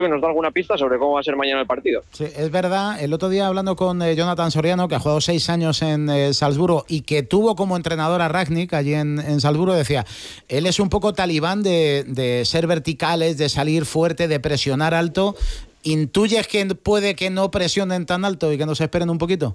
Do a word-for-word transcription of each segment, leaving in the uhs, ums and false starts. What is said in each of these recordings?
que nos da alguna pista sobre cómo va a ser mañana el partido. Sí, es verdad. El otro día hablando con eh, Jonathan Soriano, que ha jugado seis años en eh, Salzburgo y que tuvo como entrenador a Rangnick allí en, en Salzburgo, decía, él es un poco talibán de, de ser verticales, de salir fuerte, de presionar alto. ¿Intuyes que puede que no presionen tan alto y que nos esperen un poquito?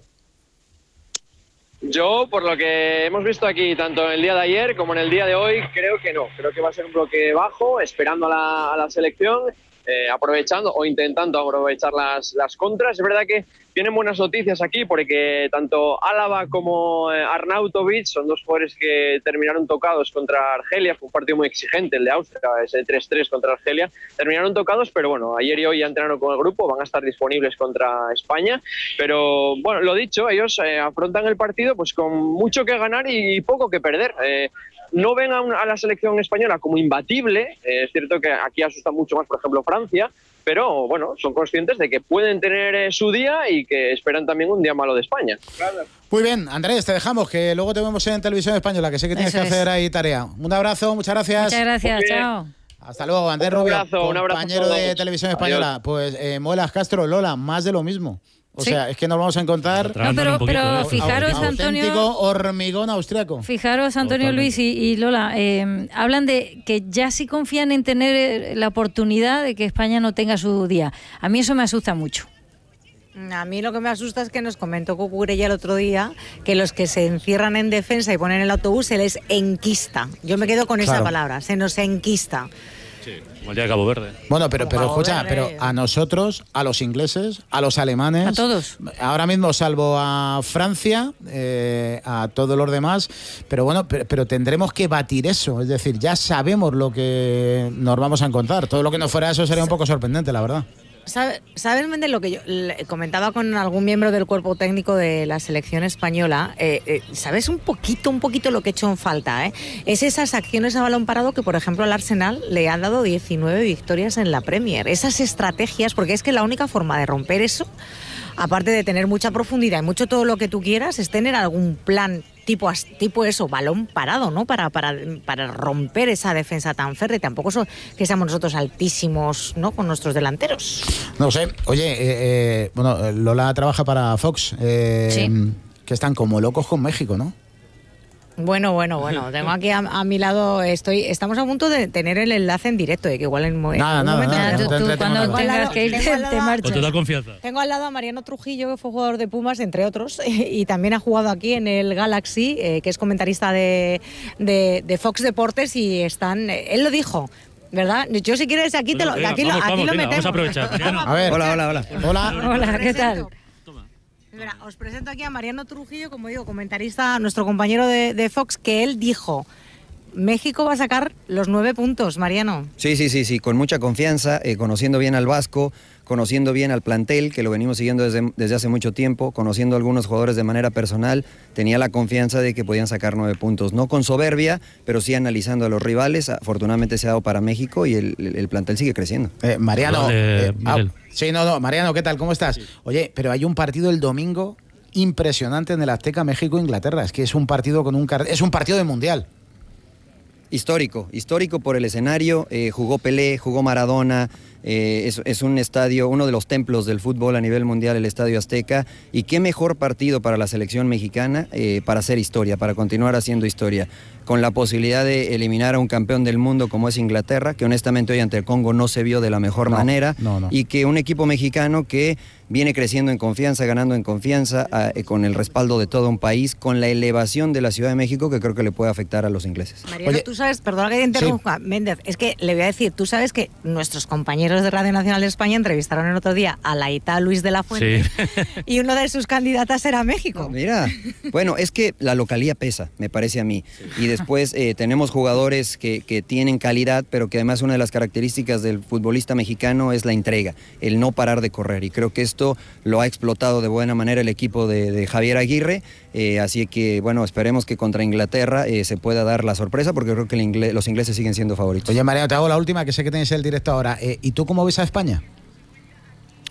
Yo, por lo que hemos visto aquí, tanto en el día de ayer como en el día de hoy, creo que no. Creo que va a ser un bloque bajo, esperando a la, a la selección, eh, aprovechando o intentando aprovechar las, las contras. Es verdad que tienen buenas noticias aquí porque tanto Álava como eh, Arnautovic son dos jugadores que terminaron tocados contra Argelia. Fue un partido muy exigente el de Austria, ese tres tres contra Argelia. Terminaron tocados, pero bueno, ayer y hoy ya entrenaron con el grupo, van a estar disponibles contra España. Pero bueno, lo dicho, ellos eh, afrontan el partido pues con mucho que ganar y poco que perder. Eh, no ven a, una, a la selección española como imbatible. Eh, es cierto que aquí asusta mucho más, por ejemplo, Francia, pero bueno, son conscientes de que pueden tener eh, su día y que esperan también un día malo de España. Claro. Muy bien, Andrés, te dejamos, que luego te vemos en Televisión Española, que sé que tienes Eso que hacer es. ahí tarea. Un abrazo, muchas gracias. Muchas gracias, chao. Hasta luego, Andrés Un Rubio, abrazo, un abrazo compañero a todos. de Televisión Española. Adiós. Pues eh, Muelas Castro, Lola, más de lo mismo. O Sí. sea, es que nos vamos a encontrar No, pero, pero fijaros, Antonio, auténtico hormigón austriaco. fijaros, Antonio, Totalmente. Luis y, y Lola, eh, hablan de que ya sí confían en tener la oportunidad de que España no tenga su día. A mí eso me asusta mucho. A mí lo que me asusta es que nos comentó Cucurella el otro día que los que se encierran en defensa y ponen el autobús se les enquista. Yo me quedo con Claro. esa palabra, se nos enquista. Sí, como el día de Cabo Verde. Bueno, pero, pero Cabo escucha, Verde. pero a nosotros, a los ingleses, a los alemanes, A todos. ahora mismo salvo a Francia, eh, a todos los demás, pero bueno, pero, pero tendremos que batir eso, es decir, ya sabemos lo que nos vamos a encontrar. Todo lo que no fuera eso sería un poco sorprendente, la verdad. ¿Sabe- ¿Sabes, Méndez, lo que yo le comentaba con algún miembro del cuerpo técnico de la selección española? Eh, eh, ¿Sabes un poquito, un poquito lo que he hecho en falta? Eh? Es esas acciones a balón parado que, por ejemplo, al Arsenal le han dado diecinueve victorias en la Premier. Esas estrategias, porque es que la única forma de romper eso, aparte de tener mucha profundidad y mucho todo lo que tú quieras, es tener algún plan tipo, as- tipo eso, balón parado, ¿no? Para, para, para romper esa defensa tan férrea. Tampoco so- que seamos nosotros altísimos, ¿no? Con nuestros delanteros. No sé, oye, eh, eh, bueno, Lola trabaja para Fox, eh, Sí. que están como locos con México, ¿no? Bueno, bueno, bueno. Tengo aquí a, a mi lado, estoy, estamos a punto de tener el enlace en directo, de que igual en, mo- en Nada, algún nada, momento... nada, Tú- no te tú entretengo cuando nada. tengas que irte, Tengo al lado- te Con marchas. total confianza. Tengo al lado a Mariano Trujillo, que fue jugador de Pumas, entre otros, y también ha jugado aquí en el Galaxy, eh, que es comentarista de, de, de Fox Deportes, y están... eh, él lo dijo, ¿verdad? Yo si quieres aquí, te lo, Venga, aquí lo, vamos, aquí vamos, lo venga, metemos. vamos a aprovechar. Mariano. A ver. Hola, hola, hola. Hola. Hola, ¿qué tal? Mira, os presento aquí a Mariano Trujillo, como digo, comentarista, nuestro compañero de, de Fox, que él dijo, México va a sacar los nueve puntos, Mariano. Sí, sí, sí, sí, con mucha confianza, eh, conociendo bien al Vasco, conociendo bien al plantel, que lo venimos siguiendo desde, desde hace mucho tiempo, conociendo a algunos jugadores de manera personal, tenía la confianza de que podían sacar nueve puntos. No con soberbia, pero sí analizando a los rivales. Afortunadamente se ha dado para México y el, el- el plantel sigue creciendo. Eh, Mariano, Vale, eh, ah, Miguel. sí, no, no, Mariano, ¿qué tal? ¿Cómo estás? Oye, pero hay un partido el domingo impresionante en el Azteca, México-Inglaterra. Es que es un partido con un car- es un partido de mundial. Histórico, histórico por el escenario, eh, jugó Pelé, jugó Maradona, eh, es, es un estadio, uno de los templos del fútbol a nivel mundial, el Estadio Azteca, y qué mejor partido para la selección mexicana eh, para hacer historia, para continuar haciendo historia, con la posibilidad de eliminar a un campeón del mundo como es Inglaterra, que honestamente hoy ante el Congo no se vio de la mejor No, manera, no, no. y que un equipo mexicano que viene creciendo en confianza, ganando en confianza, ah, eh, con el respaldo de todo un país, con la elevación de la Ciudad de México, que creo que le puede afectar a los ingleses. Mariano, Oye, tú sabes, perdona que te interrumpa, Méndez, es que le voy a decir, tú sabes que nuestros compañeros de Radio Nacional de España entrevistaron el otro día a Laita Luis de la Fuente, Sí. y una de sus candidatas era México. Mira, bueno, es que la localía pesa, me parece a mí. Y después eh, tenemos jugadores que, que tienen calidad, pero que además una de las características del futbolista mexicano es la entrega, el no parar de correr. Y creo que esto lo ha explotado de buena manera el equipo de, de Javier Aguirre. Eh, así que, bueno, esperemos que contra Inglaterra eh, se pueda dar la sorpresa, porque creo que el ingle- los ingleses siguen siendo favoritos. Oye, Mariano, te hago la última, que sé que tenéis el directo ahora. Eh, ¿Y tú cómo ves a España?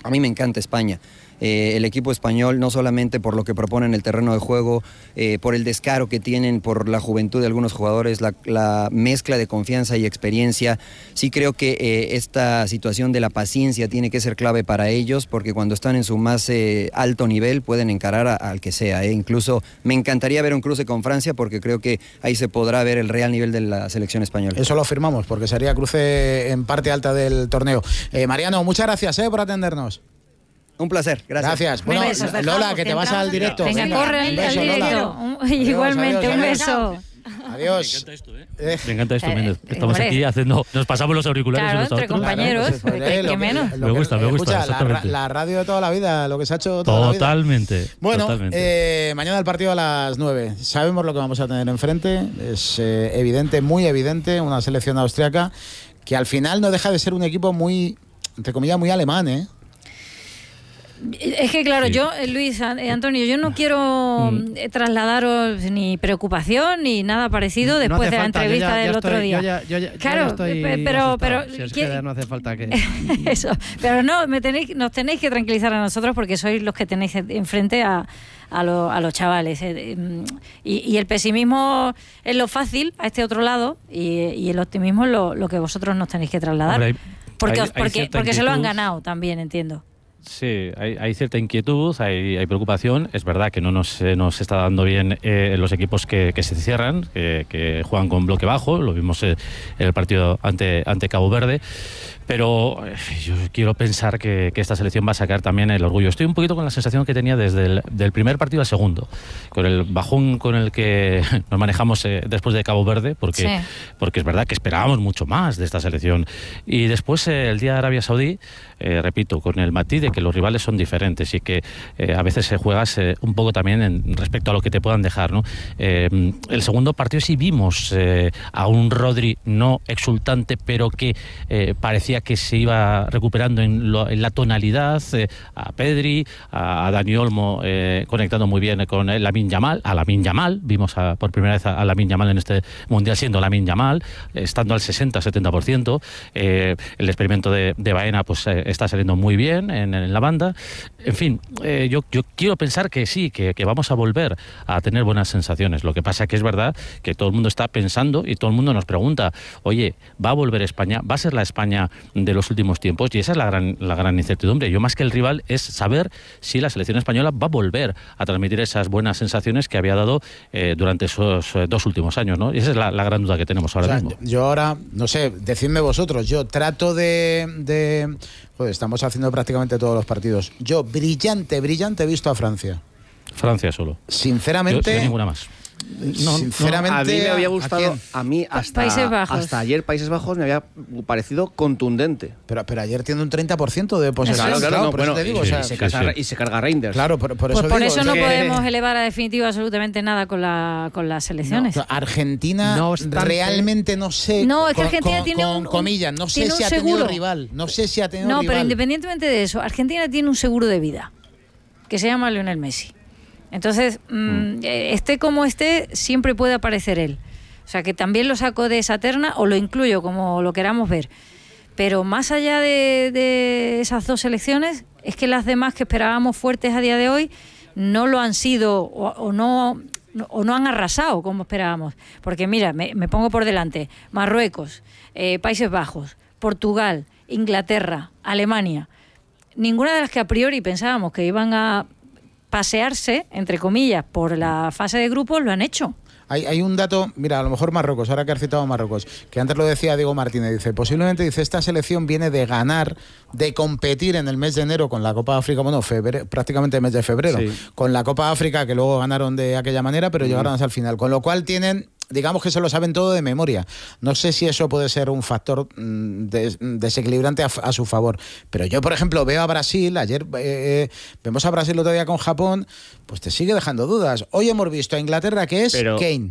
A mí me encanta España. Eh, el equipo español, no solamente por lo que propone en el terreno de juego, eh, por el descaro que tienen, por la juventud de algunos jugadores, la, la mezcla de confianza y experiencia. Sí creo que eh, esta situación de la paciencia tiene que ser clave para ellos, porque cuando están en su más eh, alto nivel pueden encarar a, al que sea. Eh. Incluso me encantaría ver un cruce con Francia, porque creo que ahí se podrá ver el real nivel de la selección española. Eso lo firmamos, porque sería cruce en parte alta del torneo. Eh, Mariano, muchas gracias eh, por atendernos. Un placer, gracias. Gracias. Bueno, besos, Lola, dejamos, que te que vas al directo. Venga, Venga, corre un al beso, directo. Lola. Un- Adiós, Igualmente, adiós, un adiós. beso. Adiós. Me encanta esto, ¿eh? Eh, Me encanta esto, Eh, Méndez. Estamos hombre. aquí haciendo... Nos pasamos los auriculares Claro, unos a entre otros. compañeros. Claro, pues, ¿qué- eh, qué lo- menos? lo Me que- gusta, me gusta, escucha, la, ra- exactamente. la radio de toda la vida, lo que se ha hecho toda la vida. Totalmente. Bueno, totalmente. eh, mañana el partido a las nueve. Sabemos lo que vamos a tener enfrente. Es eh, evidente, muy evidente, una selección austriaca que al final no deja de ser un equipo muy, entre comillas, muy alemán, ¿eh? Es que claro, Sí. yo, eh, Luis, An- eh, Antonio, yo no quiero Mm. eh, trasladaros ni preocupación ni nada parecido No después hace de la falta, yo entrevista ya- ya del estoy- otro día. Yo ya, yo ya- yo Claro, ya estoy pe- pero- asustado. pero, Si es ¿quién- que ya no hace falta que... Eso, pero no, me tenéis, nos tenéis que tranquilizar a nosotros porque sois los que tenéis enfrente a, a, lo- a los chavales. eh, mm, Y, y el pesimismo es lo fácil a este otro lado y, y el optimismo es lo, lo que vosotros nos tenéis que trasladar. Hombre, hay- porque hay- os- hay porque, cierta porque se lo han inquietud. ganado también, entiendo. Sí, hay, hay cierta inquietud, hay, hay preocupación. Es verdad que no nos, eh, nos está dando bien eh, los equipos que, que se cierran, que, que juegan con bloque bajo. Lo vimos eh, en el partido ante, ante Cabo Verde. Pero eh, yo quiero pensar que, que esta selección va a sacar también el orgullo. Estoy un poquito con la sensación que tenía desde el del primer partido al segundo, con el bajón con el que nos manejamos eh, después de Cabo Verde, porque, Sí. porque es verdad que esperábamos mucho más de esta selección. Y después eh, el día de Arabia Saudí, eh, repito, con el matiz de que los rivales son diferentes y que eh, a veces se juegas eh, un poco también en respecto a lo que te puedan dejar, ¿no? Eh, el segundo partido sí vimos eh, a un Rodri no exultante, pero que eh, parecía que se iba recuperando en, lo, en la tonalidad, eh, a Pedri, a, a Dani Olmo eh, conectando muy bien con eh, Lamine Yamal, a Lamine Yamal, vimos a, por primera vez a, a Lamine Yamal en este Mundial siendo Lamine Yamal, eh, estando al sesenta setenta por ciento, eh, el experimento de, de Baena pues eh, está saliendo muy bien en, en la banda, en fin, eh, yo, yo quiero pensar que sí, que, que vamos a volver a tener buenas sensaciones. Lo que pasa que es verdad que todo el mundo está pensando y todo el mundo nos pregunta, oye, ¿va a volver España? ¿Va a ser la España de los últimos tiempos? Y esa es la gran, la gran incertidumbre. Yo más que el rival es saber si la selección española va a volver a transmitir esas buenas sensaciones que había dado eh, durante esos eh, dos últimos años, ¿no? Y esa es la, la gran duda que tenemos ahora O sea, mismo. yo ahora, no sé, decidme vosotros, yo trato de, de... Joder, estamos haciendo prácticamente todos los partidos. Yo, brillante, brillante, he visto a Francia. Francia solo. Sinceramente... Yo, yo ninguna más. No, sinceramente, a mí me había ¿a gustado, quién? a, mí hasta, Países Bajos. hasta ayer Países Bajos me había parecido contundente. Pero, pero ayer tiene un treinta por ciento de posesión. Claro, claro, no, por eso bueno, te digo, y, o sea, y se sí, carga, sí. y se carga Reinders. claro, por, por eso Pues por digo, eso es no que- podemos elevar a definitivo absolutamente nada con, la, con las selecciones. No, Argentina No obstante- realmente no sé. No, es que con- Argentina con- tiene con un- un- comillas, no sé tiene si un ha tenido seguro. rival, no sé si ha tenido No, rival. pero independientemente de eso, Argentina tiene un seguro de vida que se llama Lionel Messi. Entonces, mm, eh, esté como esté, siempre puede aparecer él. O sea, que también lo saco de esa terna o lo incluyo, como lo queramos ver. Pero más allá de, de esas dos selecciones, es que las demás que esperábamos fuertes a día de hoy no lo han sido o, o no o no han arrasado como esperábamos. Porque mira, me, me pongo por delante, Marruecos, eh, Países Bajos, Portugal, Inglaterra, Alemania. Ninguna de las que a priori pensábamos que iban a pasearse, entre comillas, por la fase de grupos, lo han hecho. Hay, hay un dato, mira, a lo mejor Marruecos, ahora que has citado a Marruecos, que antes lo decía Diego Martínez, dice, posiblemente, dice, esta selección viene de ganar, de competir en el mes de enero con la Copa África, bueno, febrero, prácticamente el mes de febrero, Sí. con la Copa África, que luego ganaron de aquella manera, pero llegaron hasta el final, con lo cual tienen... Digamos que se lo saben todo de memoria. No sé si eso puede ser un factor mm, des- desequilibrante a, a su favor. Pero yo, por ejemplo, veo a Brasil, ayer eh, vemos a Brasil otro día con Japón, pues te sigue dejando dudas. Hoy hemos visto a Inglaterra, que es Pero- Kane.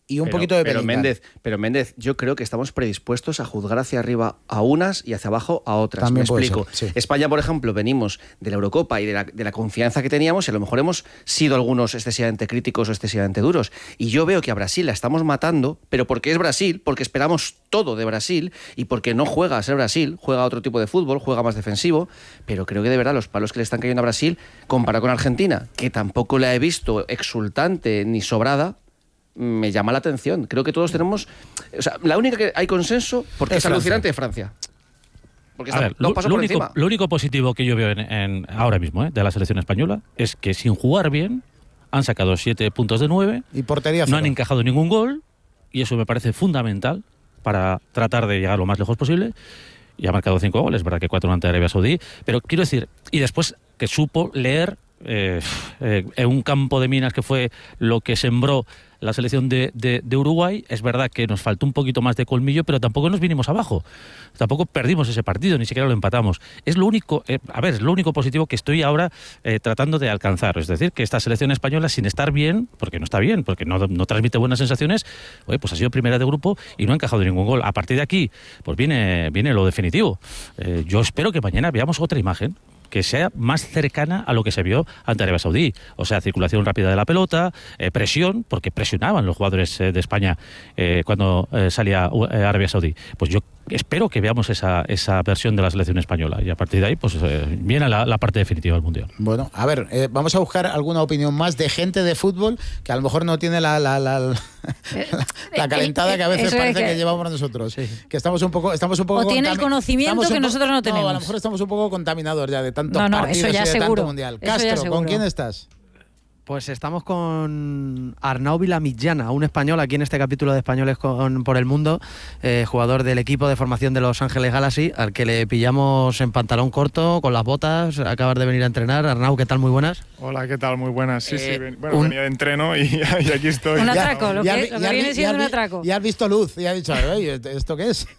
y un pero, poquito de pero Bellingham. Méndez, pero Méndez, yo creo que estamos predispuestos a juzgar hacia arriba a unas y hacia abajo a otras. También Me puede explico. ser, sí. España, por ejemplo, venimos de la Eurocopa y de la, de la confianza que teníamos y a lo mejor hemos sido algunos excesivamente críticos o excesivamente duros. Y yo veo que a Brasil la estamos matando, pero porque es Brasil, porque esperamos todo de Brasil y porque no juega a ser Brasil, juega a otro tipo de fútbol, juega más defensivo, pero creo que de verdad los palos que le están cayendo a Brasil, comparado con Argentina, que tampoco la he visto exultante ni sobrada, me llama la atención. Creo que todos tenemos... O sea, la única que hay consenso, porque es, es alucinante, es Francia. Porque está, a ver, lo, lo, paso lo, por único, encima. lo único positivo que yo veo en, en, ahora mismo eh, de la selección española es que sin jugar bien han sacado siete puntos de nueve, y portería no cero. han encajado ningún gol, y eso me parece fundamental para tratar de llegar lo más lejos posible. Y ha marcado cinco goles, verdad que cuatro ante Arabia Saudí, pero quiero decir, y después que supo leer eh, eh, en un campo de minas que fue lo que sembró la selección de, de, de Uruguay. Es verdad que nos faltó un poquito más de colmillo, pero tampoco nos vinimos abajo, tampoco perdimos ese partido, ni siquiera lo empatamos. Es lo único, eh, a ver, es lo único positivo que estoy ahora eh, tratando de alcanzar, es decir, que esta selección española, sin estar bien, porque no está bien, porque no, no transmite buenas sensaciones, oye, pues ha sido primera de grupo y no ha encajado ningún gol. A partir de aquí, pues viene, viene lo definitivo. Eh, yo espero que mañana veamos otra imagen que sea más cercana a lo que se vio ante Arabia Saudí. O sea, circulación rápida de la pelota, eh, presión, porque presionaban los jugadores eh, de España eh, cuando eh, salía eh, Arabia Saudí. Pues yo espero que veamos esa, esa versión de la selección española y a partir de ahí pues eh, viene la, la parte definitiva del Mundial. Bueno, a ver, eh, vamos a buscar alguna opinión más de gente de fútbol que a lo mejor no tiene la, la, la, la, la calentada que a veces Eso parece que... que llevamos nosotros. Sí. Que estamos un poco, estamos un poco o tiene el conocimiento que nosotros no tenemos. No, a lo mejor estamos un poco contaminados ya de tantos no, no, partidos eso ya y de seguro. tanto mundial. Eso Castro, ya seguro. ¿con quién estás? Pues estamos con Arnau Vilamillana, un español aquí en este capítulo de Españoles con, por el Mundo, eh, jugador del equipo de formación de Los Ángeles Galaxy, al que le pillamos en pantalón corto, con las botas, acabas de venir a entrenar. Arnau, ¿qué tal? Muy buenas. Hola, ¿qué tal? Muy buenas. Sí, Eh, sí, bueno, un... venía de entreno y, y aquí estoy. Un atraco, Ya, lo ya, que, ya, lo que ya, viene ya, siendo ya, un atraco. Ya has visto luz y ha dicho, ¿esto qué es?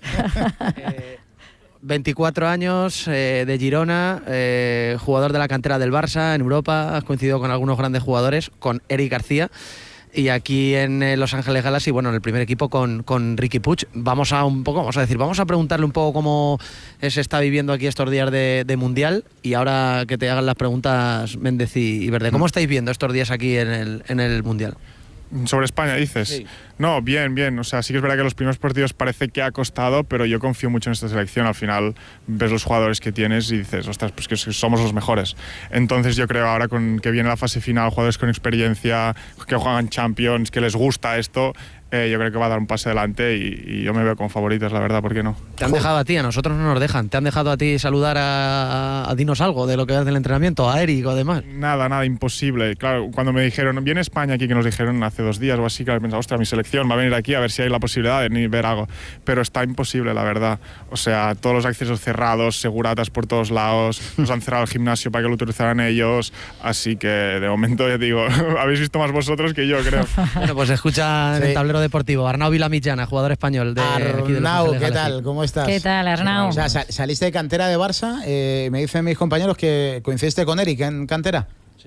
eh, veinticuatro años, eh, de Girona, eh, jugador de la cantera del Barça en Europa, has coincidido con algunos grandes jugadores, con Eric García, y aquí en eh, Los Ángeles Galaxy, bueno, en el primer equipo con, con Riqui Puig. Vamos a un poco, vamos a decir, vamos a preguntarle un poco cómo se está viviendo aquí estos días de, de Mundial, y ahora que te hagan las preguntas Méndez y, y Verde, ¿cómo estáis viendo estos días aquí en el, en el Mundial? Sobre España, dices. Sí. No, bien, bien. O sea, sí que es verdad que los primeros partidos parece que ha costado, pero yo confío mucho en esta selección. Al final ves los jugadores que tienes y dices, ostras, pues que somos los mejores. Entonces yo creo ahora con que viene la fase final, jugadores con experiencia, que juegan Champions, que les gusta esto, eh, yo creo que va a dar un pase adelante y, y yo me veo con favoritas, la verdad, ¿por qué no? Te han dejado a ti, a nosotros no nos dejan. Te han dejado a ti saludar a, a, a dinos algo de lo que ves del entrenamiento, a Eric o demás. Nada, nada, imposible. Claro, cuando me dijeron, viene España aquí, que nos dijeron hace dos días o así, que pensaba, ostras, mi selección va a venir aquí a ver si hay la posibilidad de ni ver algo. Pero está imposible, la verdad. O sea, todos los accesos cerrados, seguratas por todos lados, nos han cerrado el gimnasio para que lo utilizaran ellos, así que de momento ya digo, habéis visto más vosotros que yo, creo. Bueno, pues escucha en Sí. el tablero deportivo. Arnau Vilamillana, jugador español de aquí de Los Arnau, Ángeles ¿qué Galaxy. tal? ¿Cómo estás? ¿Qué tal, Arnau? O sea, sal- saliste de cantera de Barça, eh, me dicen mis compañeros que coincidiste con Eric en cantera.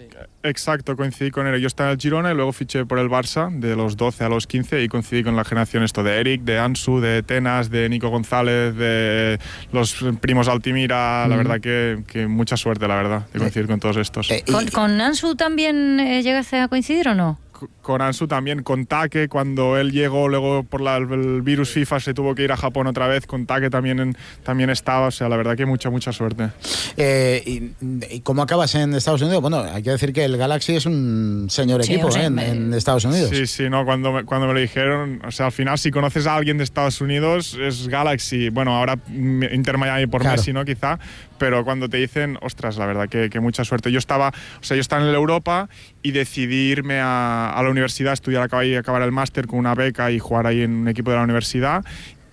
Exacto, coincidí con Eric. Yo estaba en el Girona y luego fiché por el Barça de los doce a los quince y coincidí con la generación esto de Eric, de Ansu, de Tenas, de Nico González, de los primos Altimira. La Mm. verdad que, que mucha suerte, la verdad, de coincidir con todos estos. Eh, y- ¿Con, ¿Con Ansu también eh, llegaste a coincidir o no? Con Ansu también, con Take, cuando él llegó, luego por la, el virus FIFA se tuvo que ir a Japón otra vez, con Take también, en, también estaba, o sea, la verdad que mucha, mucha suerte. Eh, y, ¿Y cómo acabas en Estados Unidos? Bueno, hay que decir que el Galaxy es un señor Sí, equipo o sea, ¿eh? en, me- en Estados Unidos. Sí, sí, no, cuando me, cuando me lo dijeron, o sea, al final si conoces a alguien de Estados Unidos es Galaxy, bueno, ahora mm, Inter Miami por Claro. Messi, ¿no? Quizá, pero cuando te dicen, ostras, la verdad que, que mucha suerte. Yo estaba, o sea, yo estaba en la Europa y decidí irme a, a la universidad, estudiar, acabar, y acabar el máster con una beca y jugar ahí en un equipo de la universidad.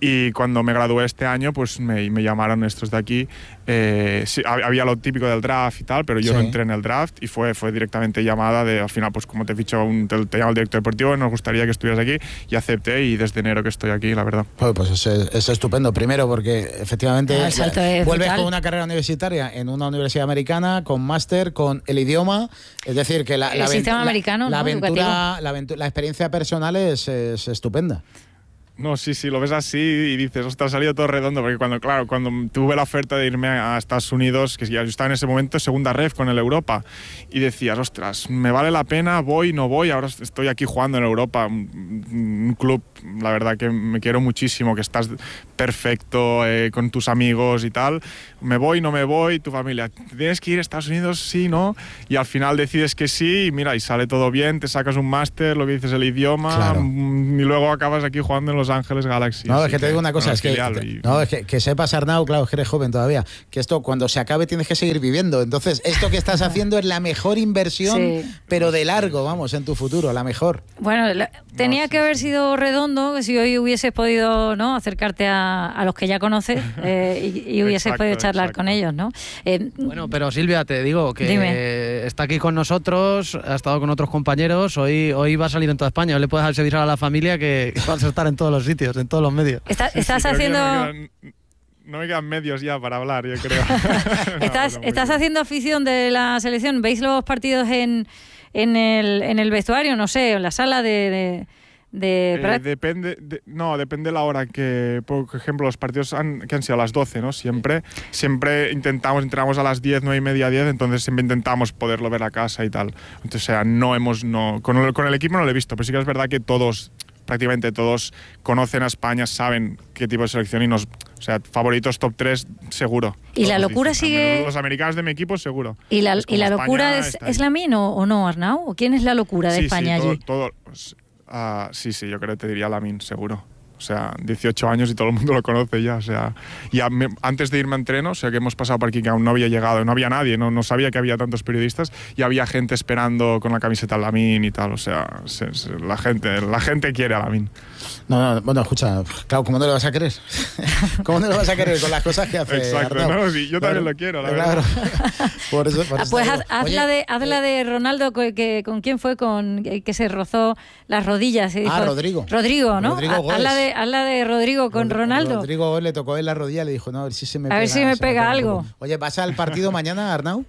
Y cuando me gradué este año, pues me, me llamaron estos de aquí. Eh, sí, había lo típico del draft y tal, pero yo sí. no entré en el draft y fue, fue directamente llamada de, al final, pues como te ficho, un, te, te llama el director deportivo, nos gustaría que estuvieras aquí, y acepté, y desde enero que estoy aquí, la verdad. Pues, pues es, es estupendo. Primero porque efectivamente Ah, el salto es vuelves brutal. con una carrera universitaria en una universidad americana, con máster, con el idioma, es decir, que la, El la, sistema la, americano, la ¿no? aventura, Educativo. la, aventura, la experiencia personal es, es estupenda. No, sí, sí, lo ves así y dices, ostras, ha salido todo redondo, porque cuando, claro, cuando tuve la oferta de irme a Estados Unidos, que ya yo estaba en ese momento segunda ref con el Europa, y decías, ostras, me vale la pena, voy, no voy, ahora estoy aquí jugando en Europa, un, un club, la verdad que me quiero muchísimo, que estás perfecto, eh, con tus amigos y tal, me voy, no me voy, tu familia, ¿tienes que ir a Estados Unidos? Sí, ¿no? Y al final decides que sí, y mira, y sale todo bien, te sacas un máster, lo que dices el idioma, Claro. y luego acabas aquí jugando en Los Ángeles Galaxy. No, así es que te digo una cosa, con es que, el filial y- no, es que, que sepas, Arnau, claro, es que eres joven todavía, que esto cuando se acabe tienes que seguir viviendo. Entonces, esto que estás haciendo es la mejor inversión, Sí. pero de largo, vamos, en tu futuro, la mejor. Bueno, la- tenía sí, que haber sido redondo si hoy hubieses podido, ¿no?, acercarte a, a los que ya conoces eh, y, y hubieses Exacto, podido charlar exacto. con ellos, ¿no? Eh, Bueno, pero Silvia, te digo que Dime. está aquí con nosotros, ha estado con otros compañeros, hoy, hoy va a salir en toda España, hoy le puedes avisar a la familia que vas a estar en todos los sitios, en todos los medios. está- Sí, sí, estás creo que haciendo... No me, quedan, no me quedan medios ya para hablar, yo creo. No, ¿Estás, pero muy estás bien. haciendo afición de la selección? ¿Veis los partidos en, en, el, en el vestuario, no sé, en la sala de... de, de Eh, pra- depende, de- no, depende de la hora que, por ejemplo, los partidos han, que han sido a las doce, ¿no? Siempre, siempre intentamos, entramos a las diez, nueve y media, diez, entonces siempre intentamos poderlo ver a casa y tal. Entonces, o sea, no hemos, no, con el, con el equipo no lo he visto, pero sí que es verdad que todos, prácticamente todos, conocen a España, saben qué tipo de selección y nos, o sea, favoritos top tres seguro. ¿Y la Todos locura dicen, sigue- al menos los americanos de mi equipo seguro. ¿Y la, Pues y la como locura España es, está es ahí. la min o, o no, Arnau? ¿O quién es la locura de Sí, España sí, allí? todo, todo, pues, ah, sí, sí, yo creo que te diría Lamin, seguro. O sea, dieciocho años y todo el mundo lo conoce ya. O sea, ya me- antes de irme a entreno, o sea, que hemos pasado por aquí que aún no había llegado, no había nadie, no, no sabía que había tantos periodistas y había gente esperando con la camiseta Lamin y tal. O sea, se- se- la gente, la gente quiere a Lamin. No, no, bueno, escucha, claro, ¿cómo no lo vas a querer? ¿Cómo no lo vas a querer con las cosas que hace Exacto, Arnau? no, sí, yo también lo quiero, la Claro. verdad. Por eso, por Ah, eso pues te haz, digo. haz Oye, la de, haz la eh, de Ronaldo, que, que- ¿con quién fue? Con que que se rozó las rodillas. y dijo- Ah, Rodrigo. Rodrigo, ¿no? Rodrigo Ha- Goes. haz, la de, haz la de Rodrigo con Rod- Ronaldo. Rodrigo le tocó en la rodilla y le dijo, no, a ver si se me A pega. ver si me se pega un algo. poco. Oye, ¿vas al partido mañana, Arnau?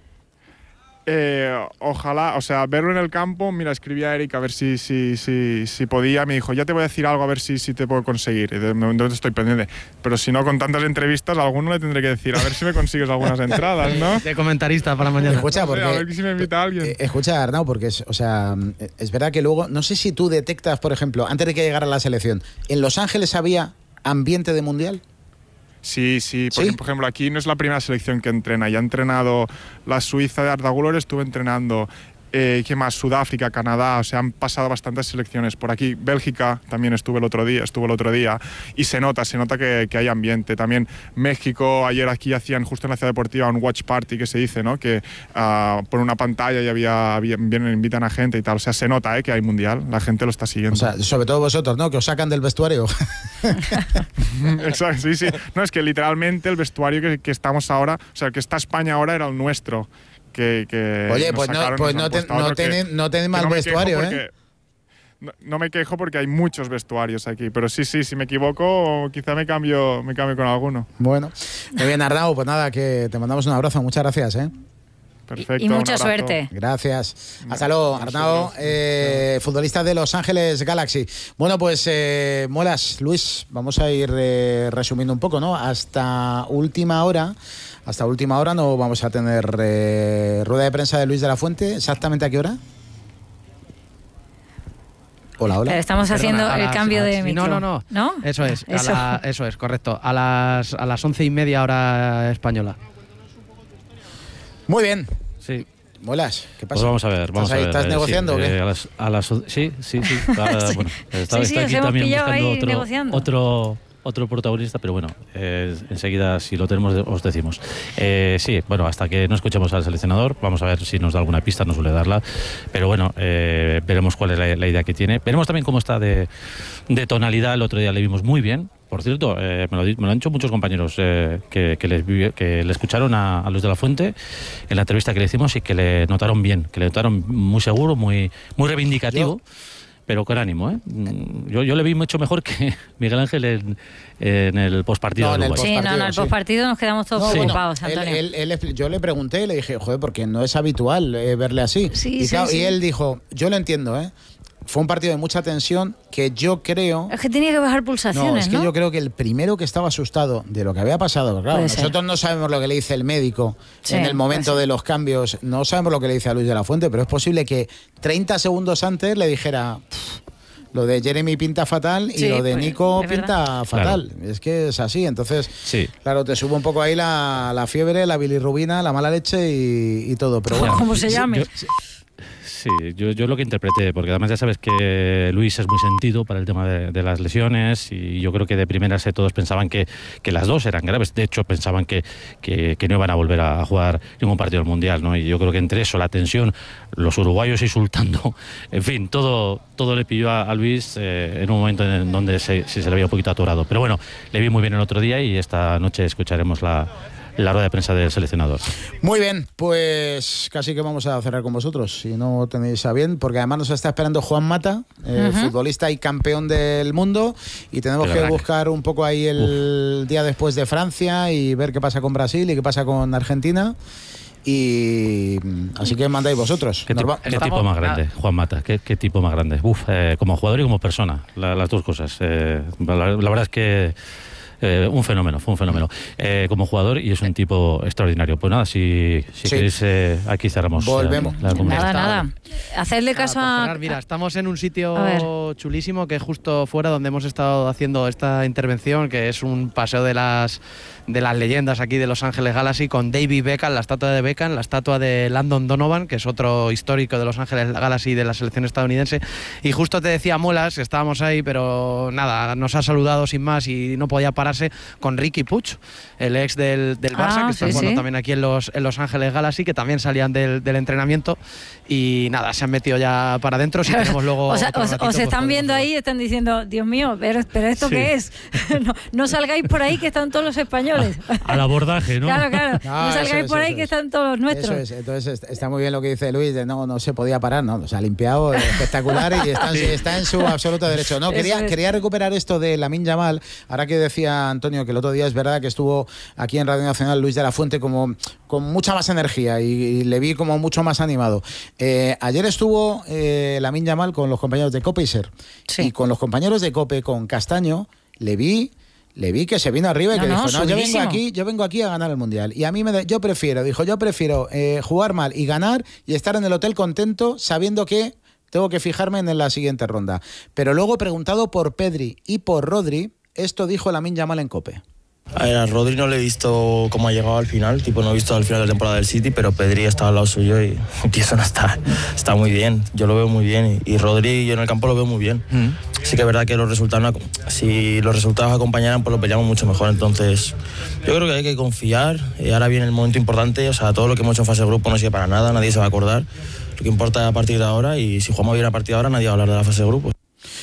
Eh, ojalá, o sea, verlo en el campo. Mira, escribí a Eric a ver si, si, si, si podía. Me dijo, ya te voy a decir algo a ver si, si te puedo conseguir. Y de momento estoy pendiente. Pero si no, con tantas entrevistas, a alguno le tendré que decir, a ver si me consigues algunas entradas, ¿no? De comentarista para mañana. Escucha, No sé, porque... a ver si me invita alguien. Eh, escucha, Arnau, porque es, o sea, es verdad que luego, no sé si tú detectas, por ejemplo, antes de que llegara la selección, ¿en Los Ángeles había ambiente de mundial? Sí, sí, porque ¿Sí? por ejemplo aquí no es la primera selección que entrena, ya ha entrenado la Suiza de Arda Güler, estuve entrenando, eh, ¿qué más? Sudáfrica, Canadá, o sea, han pasado bastantes selecciones por aquí, Bélgica también estuve el otro día, estuvo el otro día, y se nota, se nota que, que hay ambiente. También México, ayer aquí hacían justo en la ciudad deportiva un watch party que se dice, ¿no? Que uh, por una pantalla y había, había, vienen, invitan a gente y tal, o sea, se nota, ¿eh? Que hay mundial, la gente lo está siguiendo. O sea, sobre todo vosotros, ¿no? Que os sacan del vestuario. Exacto, sí, sí. No, es que literalmente el vestuario que, que estamos ahora, o sea, el que está España ahora era el nuestro. Que, que Oye, nos pues no, sacaron, pues nos no, han te- puesto no, otro que- tenéis- no tenéis que mal no me quejo vestuario, porque- ¿eh? No, no me quejo porque hay muchos vestuarios aquí, pero sí, sí, si me equivoco, quizá me cambio, me cambio con alguno. Bueno, muy bien, Arnau, pues nada, que te mandamos un abrazo, muchas gracias, ¿eh? Perfecto. Y un mucha abrazo. suerte. Gracias. Hasta luego, Arnau, Nosotros. eh, futbolista de Los Ángeles Galaxy. Bueno, pues, eh, Molas, Luis, vamos a ir eh, resumiendo un poco, ¿no? Hasta última hora, hasta última hora no vamos a tener eh, rueda de prensa de Luis de la Fuente. ¿Exactamente a qué hora? Hola, hola. Pero estamos Perdona, haciendo a el las- cambio a- de sí, micro. No, no, no. ¿No? Eso es, a Eso. la- eso es, correcto. A las, a las once y media hora española. Muy bien. Sí. Molas, ¿qué pasa? Pues vamos a ver, vamos ¿Estás, ahí- a ver. ¿estás eh, negociando sí, o qué? eh, a las, a las, sí, sí, sí. Ah, bueno, está, Sí, sí, está os aquí hemos también pillado buscando ahí otro, negociando. otro, otro protagonista, pero bueno, eh, enseguida, si lo tenemos, os decimos. Eh, sí, bueno, hasta que no escuchemos al seleccionador, vamos a ver si nos da alguna pista, no suele darla, pero bueno, eh, veremos cuál es la, la idea que tiene. Veremos también cómo está de, de tonalidad. El otro día le vimos muy bien, Por cierto, eh, me, lo, me lo han dicho muchos compañeros eh, que, que, les, que le escucharon a, a Luis de la Fuente en la entrevista que le hicimos y que le notaron bien, que le notaron muy seguro, muy, muy reivindicativo. Yo, pero con ánimo, ¿eh? Yo, yo le vi mucho mejor que Miguel Ángel en, en el postpartido. No, de Uruguay. Sí, no, en el postpartido sí. nos quedamos todos no, preocupados, bueno, Antonio. Él, él, él, yo le pregunté y le dije, joder, porque no es habitual eh, verle así. Sí, y, sí, claro, sí. y él dijo, yo lo entiendo, ¿eh? Fue un partido de mucha tensión que yo creo... Es que tenía que bajar pulsaciones, No, es que ¿no? yo creo que el primero que estaba asustado de lo que había pasado, claro, Puede nosotros ser. no sabemos lo que le dice el médico Sí, en el momento pues. de los cambios, no sabemos lo que le dice a Luis de la Fuente, pero es posible que treinta segundos antes le dijera... Lo de Jeremy pinta fatal y Sí, lo de pues, Nico es pinta verdad. fatal. Claro. Es que es así. Entonces, sí. claro, te sube un poco ahí la, la fiebre, la bilirrubina, la mala leche y, y todo. Pero bueno, como se llame. Yo, sí, yo, yo lo que interpreté, porque además ya sabes que Luis es muy sentido para el tema de, de las lesiones y yo creo que de primeras todos pensaban que, que las dos eran graves. De hecho, pensaban que, que, que no iban a volver a jugar ningún partido del Mundial, ¿no? Y yo creo que entre eso, la tensión, los uruguayos insultando, en fin, todo, todo le pilló a, a Luis eh, en un momento en donde se, se, se le veía un poquito atorado. Pero bueno, le vi muy bien el otro día y esta noche escucharemos la... la rueda de prensa del seleccionador. Muy bien, pues casi que vamos a cerrar con vosotros, si no tenéis a bien, porque además nos está esperando Juan Mata, eh, uh-huh. futbolista y campeón del mundo, y tenemos Pero que buscar un poco ahí el Uf. día después de Francia y ver qué pasa con Brasil y qué pasa con Argentina. Y así que mandáis vosotros. ¿Qué, tipo, ¿qué tipo más grande, Juan Mata? ¿Qué, qué tipo más grande? Uf, eh, como jugador y como persona, la, las dos cosas. Eh, la, la verdad es que Eh, un fenómeno, fue un fenómeno eh, como jugador y es un tipo extraordinario. Pues nada, si, si sí. queréis, eh, aquí cerramos. Volvemos. Eh, la nada, nada. Hacerle caso a... Cerrar, mira, estamos en un sitio chulísimo que es justo fuera donde hemos estado haciendo esta intervención, que es un paseo de las de las leyendas aquí de Los Ángeles Galaxy, con David Beckham, la estatua de Beckham, la estatua de Landon Donovan, que es otro histórico de Los Ángeles Galaxy de la selección estadounidense. Y justo te decía Molas, estábamos ahí, pero nada, nos ha saludado sin más y no podía pararse con Riqui Puig, el ex del, del Barça, ah, que está sí, jugando sí. también aquí en Los, en Los Ángeles Galaxy, que también salían del, del entrenamiento y nada, se han metido ya para adentro. Si tenemos luego o sea, os, ratito, os pues están viendo verlo. ahí y están diciendo, Dios mío, pero, pero ¿esto sí. qué es? no, no salgáis por ahí que están todos los españoles. Al abordaje, ¿no? Claro, claro. No, no salgáis es, por ahí es. que están todos los nuestros. Eso es. Entonces está muy bien lo que dice Luis, de no, no se podía parar, ¿no? O sea, limpiado, espectacular y está, sí. está en su absoluto derecho. No, quería, quería recuperar esto de Lamine Yamal, ahora que decía Antonio que el otro día es verdad que estuvo aquí en Radio Nacional Luis de la Fuente como con mucha más energía y, y le vi como mucho más animado. Eh, ayer estuvo eh, Lamine Yamal con los compañeros de Cope y Ser. Sí. Y con los compañeros de Cope, con Castaño, le vi Le vi que se vino arriba y no, que no, dijo, no, yo vengo aquí, yo vengo aquí a ganar el Mundial. Y a mí me de, yo prefiero, dijo, yo prefiero eh, jugar mal y ganar y estar en el hotel contento sabiendo que tengo que fijarme en la siguiente ronda. Pero luego, preguntado por Pedri y por Rodri, esto dijo Lamine Yamal en Cope. A ver, a Rodri no le he visto cómo ha llegado al final, tipo no he visto al final de la temporada del City, pero Pedri está al lado suyo y eso no está, está muy bien, yo lo veo muy bien y, y Rodri yo en el campo lo veo muy bien. Mm. Sí que es verdad que los resultados, si los resultados acompañaran, pues lo peleamos mucho mejor, entonces yo creo que hay que confiar, y ahora viene el momento importante, o sea, todo lo que hemos hecho en fase de grupo no sirve para nada, nadie se va a acordar, lo que importa es a partir de ahora y si jugamos bien a partir de ahora nadie va a hablar de la fase de grupo.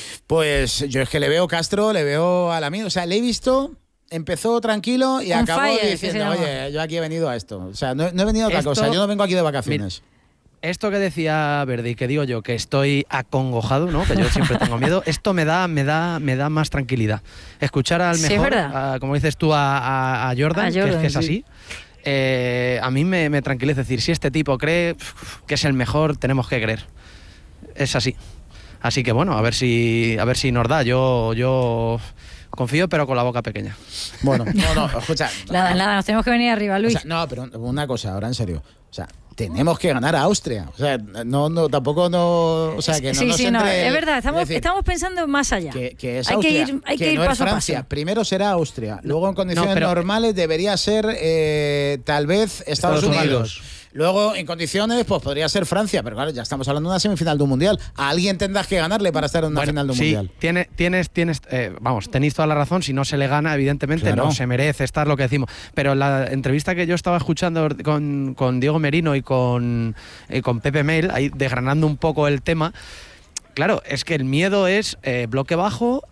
Pues yo es que le veo Castro, le veo a Lamine, o sea, le he visto... Empezó tranquilo y On acabó fire, diciendo, oye, yo aquí he venido a esto. O sea, no, no he venido a otra esto, cosa, yo no vengo aquí de vacaciones. Mira, esto que decía Verdi, que digo yo, que estoy acongojado, ¿no? Que yo siempre tengo miedo, esto me da, me da, me da más tranquilidad. Escuchar al sí, mejor, a, como dices tú, a, a, a, Jordan, a Jordan, que es, que es sí. así, eh, a mí me, me tranquiliza. Es decir, si este tipo cree que es el mejor, tenemos que creer. Es así. Así que bueno, a ver si, a ver si nos da. Yo... yo confío, pero con la boca pequeña. Bueno, no, no, escucha. Nada, nada, nos tenemos que venir arriba, Luis. O sea, no, pero una cosa, ahora en serio. O sea, tenemos que ganar a Austria. O sea, no, no, tampoco no. O sea, que no sí, nos sí, entre, no, es verdad, estamos, es decir, estamos pensando más allá. Que, que es hay Austria, que ir, hay que, que ir no paso es Francia. a paso. Primero será Austria. Luego, en condiciones no, pero, normales, debería ser eh, tal vez Estados, Estados Unidos. Unidos. Luego, en condiciones, pues podría ser Francia, pero claro, ya estamos hablando de una semifinal de un mundial. A alguien tendrás que ganarle para estar en una bueno, final de un sí, mundial. Tienes, tienes, tienes, eh, vamos, tenéis toda la razón. Si no se le gana, evidentemente claro. no se merece estar lo que decimos. Pero la entrevista que yo estaba escuchando con, con Diego Merino y con, eh, con Pepe Mel, ahí desgranando un poco el tema, claro, es que el miedo es eh, bloque bajo.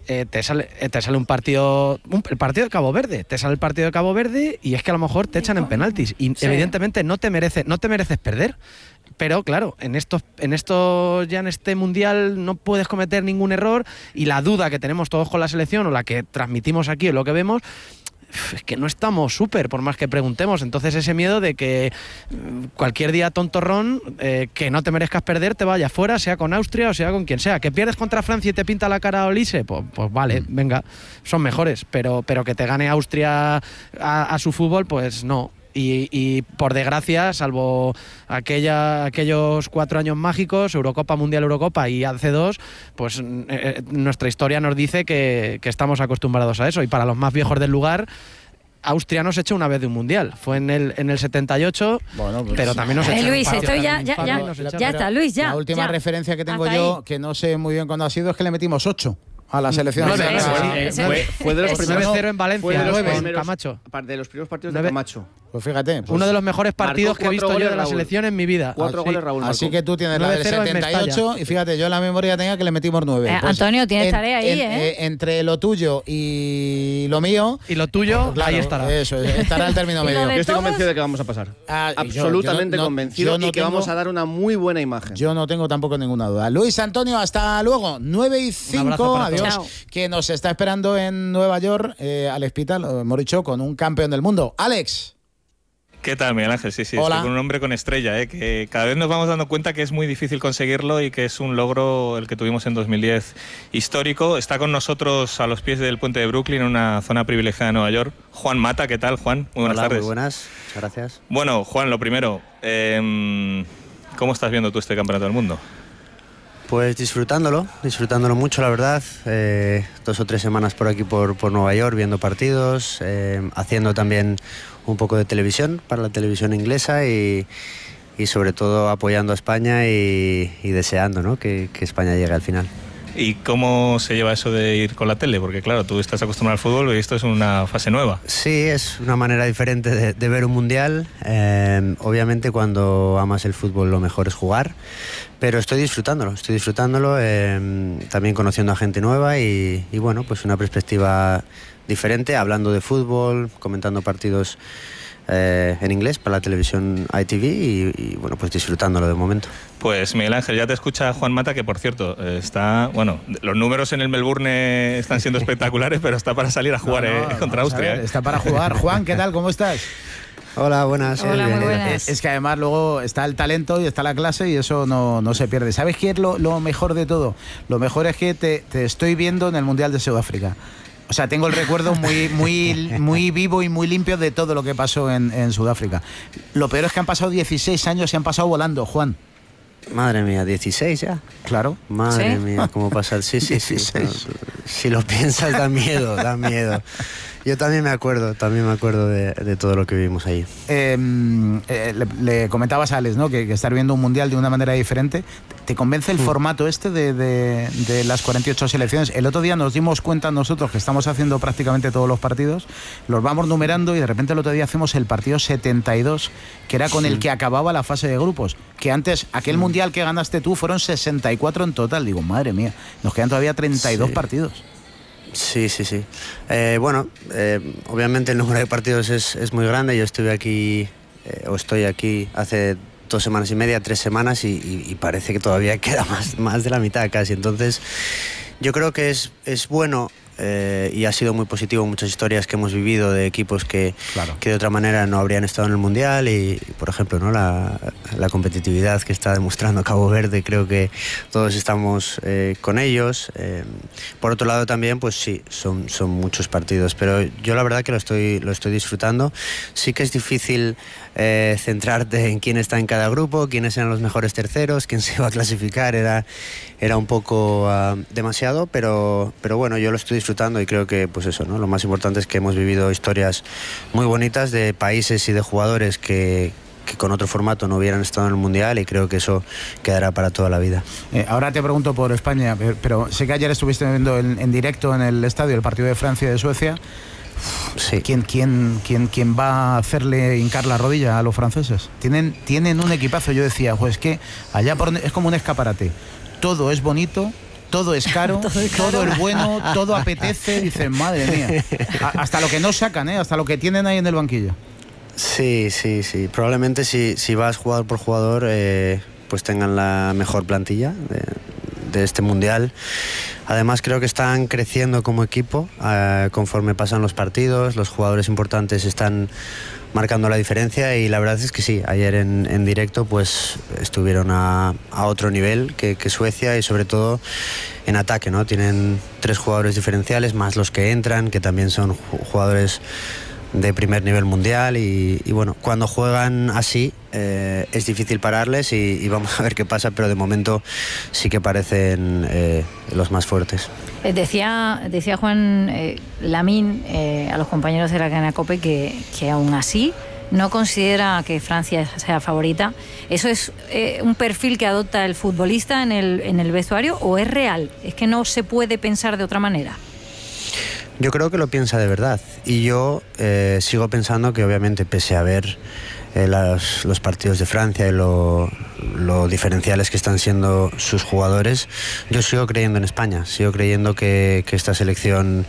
eh, te, sale, eh, te sale un partido, un, el partido de Cabo Verde, te sale el partido de Cabo Verde y es que a lo mejor te echan en penaltis y sí. evidentemente no te, merece, no te mereces perder. Pero claro, en estos, en estos ya en este mundial no puedes cometer ningún error y la duda que tenemos todos con la selección o la que transmitimos aquí o lo que vemos es que no estamos súper, por más que preguntemos. Entonces ese miedo de que cualquier día tontorrón, eh, que no te merezcas perder, te vaya fuera, sea con Austria o sea con quien sea. Que pierdes contra Francia y te pinta la cara a Olise, pues, pues vale, venga, son mejores. Pero, pero que te gane Austria a, a su fútbol, pues no. Y, y por desgracia, salvo aquella, aquellos cuatro años mágicos, Eurocopa, Mundial, Eurocopa y A C dos, pues eh, nuestra historia nos dice que, que estamos acostumbrados a eso. Y para los más viejos del lugar, Austria nos echó una vez de un mundial. Fue en el, en el setenta y ocho, bueno, pues, pero también nos echó. Eh, Luis, estoy ya, ya, ya, ya, ya está, Luis, ya. La última ya. referencia que tengo Hasta yo, ahí. que no sé muy bien cuándo ha sido, es que le metimos ocho a la selección. nueve, sí, eh, sí, fue, fue de los primeros nueve cero en Valencia, fue de los nueve, primeros, Camacho. De los primeros partidos nueve. de Camacho. Pues fíjate. Pues, uno de los mejores partidos que he visto yo de la Raúl. selección en mi vida. Cuatro así, goles Raúl marcó. Así que tú tienes la del setenta y ocho y fíjate, yo en la memoria tenía que le metimos nueve. Eh, pues, Antonio, tienes en, tarea ahí, en, ¿eh? eh, Entre lo tuyo y lo mío. Y lo tuyo, pues, claro, ahí estará. Eso, estará el término ¿Y lo medio. de Yo estoy todos? convencido de que vamos a pasar. Ah, y yo- Absolutamente yo no- convencido yo no y que tengo- vamos a dar una muy buena imagen. Yo no tengo tampoco ninguna duda. Luis Antonio, hasta luego. nueve y abrazo cinco, para adiós. todos. Que nos está esperando en Nueva York, eh, Alex Pita, lo hemos dicho, con un campeón del mundo. Alex. ¿Qué tal, Miguel Ángel? Sí, sí, Hola. estoy con un hombre con estrella, ¿eh? Que cada vez nos vamos dando cuenta que es muy difícil conseguirlo y que es un logro el que tuvimos en dos mil diez histórico. Está con nosotros a los pies del puente de Brooklyn, en una zona privilegiada de Nueva York. Juan Mata, ¿qué tal, Juan? Muy buenas Hola, tardes. muy buenas, muchas gracias. Bueno, Juan, lo primero, eh, ¿cómo estás viendo tú este campeonato del mundo? Pues disfrutándolo, disfrutándolo mucho, la verdad. Eh, dos o tres semanas por aquí, por, por Nueva York, viendo partidos, eh, haciendo también un poco de televisión para la televisión inglesa y, y sobre todo apoyando a España y, y deseando, ¿no?, que, que España llegue al final. ¿Y cómo se lleva eso de ir con la tele? Porque claro, tú estás acostumbrado al fútbol y esto es una fase nueva. Sí, es una manera diferente de, de ver un mundial. Eh, obviamente cuando amas el fútbol lo mejor es jugar, pero estoy disfrutándolo, estoy disfrutándolo, eh, también conociendo a gente nueva y, y bueno, pues una perspectiva diferente, hablando de fútbol, comentando partidos eh, en inglés para la televisión I T V y, y bueno, pues disfrutándolo de momento. Pues Miguel Ángel, ya te escucha Juan Mata, que por cierto, está, bueno, los números en el Melbourne están siendo espectaculares, pero está para salir a jugar No, no, eh, contra vamos a Austria. ver, eh. Está para jugar. Juan, ¿qué tal? ¿Cómo estás? Hola, buenas. Hola, bien, muy bien. buenas. Es, es que además luego está el talento y está la clase y eso no, no se pierde. ¿Sabes qué es lo, lo mejor de todo? Lo mejor es que te, te estoy viendo en el Mundial de Sudáfrica. O sea, tengo el recuerdo muy, muy, muy vivo y muy limpio de todo lo que pasó en, en Sudáfrica. Lo peor es que han pasado dieciséis años y han pasado volando, Juan. Madre mía, dieciséis ya. Claro. Madre ¿Sí? mía, cómo pasa el... Sí, sí, sí. dieciséis. Si lo piensas, da miedo, da miedo. Yo también me acuerdo, también me acuerdo de, de todo lo que vivimos allí. Eh, eh, le, le comentabas a Alex, ¿no?, que, que estar viendo un mundial de una manera diferente. ¿Te convence el formato este de, de, de las cuarenta y ocho selecciones? El otro día nos dimos cuenta nosotros que estamos haciendo prácticamente todos los partidos, los vamos numerando y de repente el otro día hacemos el partido setenta y dos, que era con Sí. el que acababa la fase de grupos. Que antes, aquel Sí. mundial que ganaste tú fueron sesenta y cuatro en total. Digo, madre mía, nos quedan todavía treinta y dos Sí. partidos. Sí, sí, sí. Eh, bueno, eh, obviamente el número de partidos es, es muy grande. Yo estuve aquí, eh, o estoy aquí hace dos semanas y media, tres semanas y, y- y parece que todavía queda más, más de la mitad casi. Entonces, yo creo que es, es bueno eh, y ha sido muy positivo muchas historias que hemos vivido de equipos que, Claro. que de otra manera no habrían estado en el Mundial y, y, por ejemplo, ¿no?, la, la competitividad que está demostrando Cabo Verde, creo que todos estamos eh, con ellos. Eh, por otro lado también, pues sí, son, son muchos partidos, pero yo la verdad que lo estoy, lo estoy disfrutando. Sí que es difícil eh, centrarte en quién está en cada grupo, quiénes eran los mejores terceros, quién se va a clasificar, era, era un poco uh, demasiado, pero, pero bueno, yo lo estoy disfrutando y creo que pues eso, ¿no?, lo más importante es que hemos vivido historias muy bonitas de países y de jugadores que, que con otro formato no hubieran estado en el Mundial y creo que eso quedará para toda la vida. Eh, ahora te pregunto por España, pero, pero sé que ayer estuviste viendo en, en directo en el estadio el partido de Francia y de Suecia. Sí. ¿Quién, quién, quién, quién va a hacerle hincar la rodilla a los franceses? Tienen, tienen un equipazo. Yo decía, pues es que allá por, es como un escaparate. Todo es bonito, todo es caro, todo es, caro. Todo es bueno, todo apetece. Dicen, madre mía, hasta lo que no sacan, ¿eh? Hasta lo que tienen ahí en el banquillo. Sí, sí, sí. Probablemente si, si vas jugador por jugador, eh, pues tengan la mejor plantilla de, de este mundial. Además creo que están creciendo como equipo eh, conforme pasan los partidos, los jugadores importantes están marcando la diferencia y la verdad es que sí, ayer en, en directo pues estuvieron a, a otro nivel que, que Suecia y sobre todo en ataque, ¿no? Tienen tres jugadores diferenciales más los que entran, que también son jugadores de primer nivel mundial y, y bueno, cuando juegan así eh, es difícil pararles y, y vamos a ver qué pasa, pero de momento sí que parecen eh, los más fuertes. Eh, decía, decía Juan eh, Lamín eh, a los compañeros de la cadena COPE que, que aún así no considera que Francia sea favorita. ¿Eso es eh, un perfil que adopta el futbolista en el, en el vestuario o es real? ¿Es que no se puede pensar de otra manera? Yo creo que lo piensa de verdad y yo eh, sigo pensando que obviamente pese a ver eh, las, los partidos de Francia y lo, lo diferenciales que están siendo sus jugadores, yo sigo creyendo en España, sigo creyendo que, que esta selección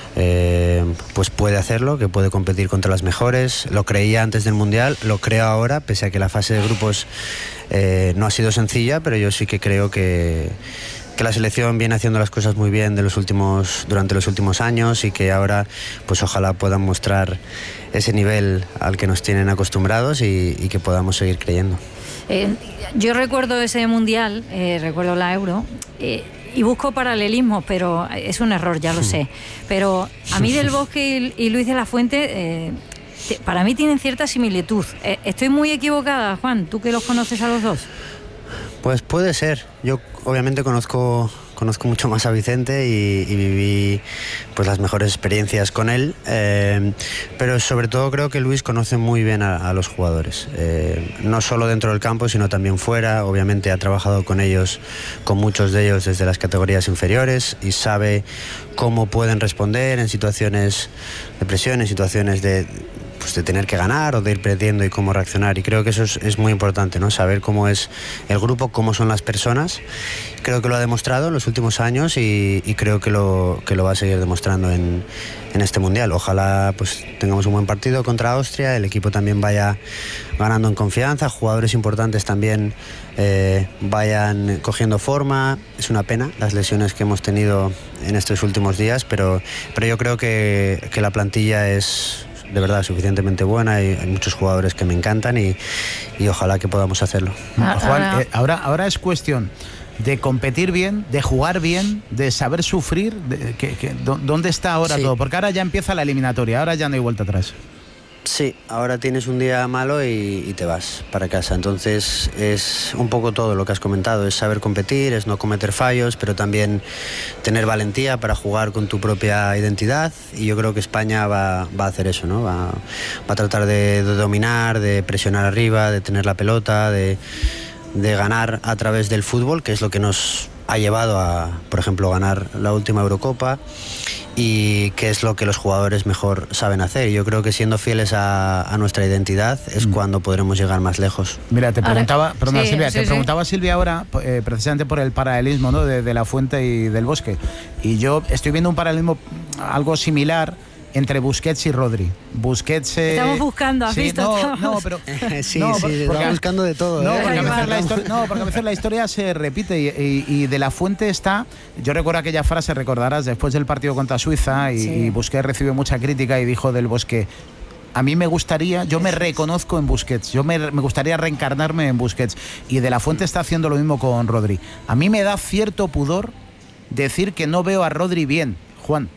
eh, pues puede hacerlo, que puede competir contra las mejores. Lo creía antes del Mundial, lo creo ahora, pese a que la fase de grupos eh, no ha sido sencilla, pero yo sí que creo que que la selección viene haciendo las cosas muy bien de los últimos, durante los últimos años y que ahora pues ojalá puedan mostrar ese nivel al que nos tienen acostumbrados y, y que podamos seguir creyendo. Eh, yo recuerdo ese Mundial, eh, recuerdo la Euro, eh, y busco paralelismos, pero es un error, ya lo sé. Pero a mí Del Bosque y, y Luis de la Fuente, eh, te, para mí tienen cierta similitud. Eh, ¿Estoy muy equivocada, Juan? ¿Tú que los conoces a los dos? Pues puede ser. Yo obviamente conozco, conozco mucho más a Vicente y, y viví pues las mejores experiencias con él, eh, pero sobre todo creo que Luis conoce muy bien a, a los jugadores, eh, no solo dentro del campo sino también fuera. Obviamente ha trabajado con ellos, con muchos de ellos desde las categorías inferiores y sabe cómo pueden responder en situaciones de presión, en situaciones de pues de tener que ganar o de ir perdiendo y cómo reaccionar, y creo que eso es, es muy importante, ¿no? Saber cómo es el grupo, cómo son las personas. Creo que lo ha demostrado en los últimos años y, y creo que lo, que lo va a seguir demostrando en, en este Mundial. Ojalá pues tengamos un buen partido contra Austria, el equipo también vaya ganando en confianza, jugadores importantes también eh, vayan cogiendo forma. Es una pena las lesiones que hemos tenido en estos últimos días, pero, pero yo creo que, que la plantilla es de verdad suficientemente buena y hay muchos jugadores que me encantan y, y ojalá que podamos hacerlo. Ah, Juan, eh, ahora, ahora es cuestión de competir bien, de jugar bien, de saber sufrir. De, que, que, ¿Dónde está ahora sí. todo? Porque ahora ya empieza la eliminatoria, ahora ya no hay vuelta atrás. Sí, ahora tienes un día malo y, y te vas para casa. Entonces es un poco todo lo que has comentado, es saber competir, es no cometer fallos, pero también tener valentía para jugar con tu propia identidad, y yo creo que España va, va a hacer eso, ¿no? Va, va a tratar de, de dominar, de presionar arriba, de tener la pelota, de, de ganar a través del fútbol, que es lo que nos ha llevado a, por ejemplo, ganar la última Eurocopa, y que es lo que los jugadores mejor saben hacer. Yo creo que siendo fieles a, a nuestra identidad es mm. cuando podremos llegar más lejos. Mira, te preguntaba, ahora, perdona, sí, Silvia, sí, te sí. preguntaba Silvia ahora eh, precisamente por el paralelismo, ¿no? de, de la Fuente y del Bosque, y yo estoy viendo un paralelismo algo similar entre Busquets y Rodri. Busquets... Eh, estamos buscando, ¿has sí, visto? No, estamos... no, pero... sí, no, sí, porque, estamos buscando de todo. No, ¿eh? porque a veces la historia, no, porque a veces la historia se repite y, y, y de la Fuente está... Yo recuerdo aquella frase, recordarás, después del partido contra Suiza y, sí. y Busquets recibió mucha crítica y dijo del Bosque... A mí me gustaría, yo me reconozco en Busquets, yo me, me gustaría reencarnarme en Busquets. Y de la Fuente está haciendo lo mismo con Rodri. A mí me da cierto pudor decir que no veo a Rodri bien, Juan.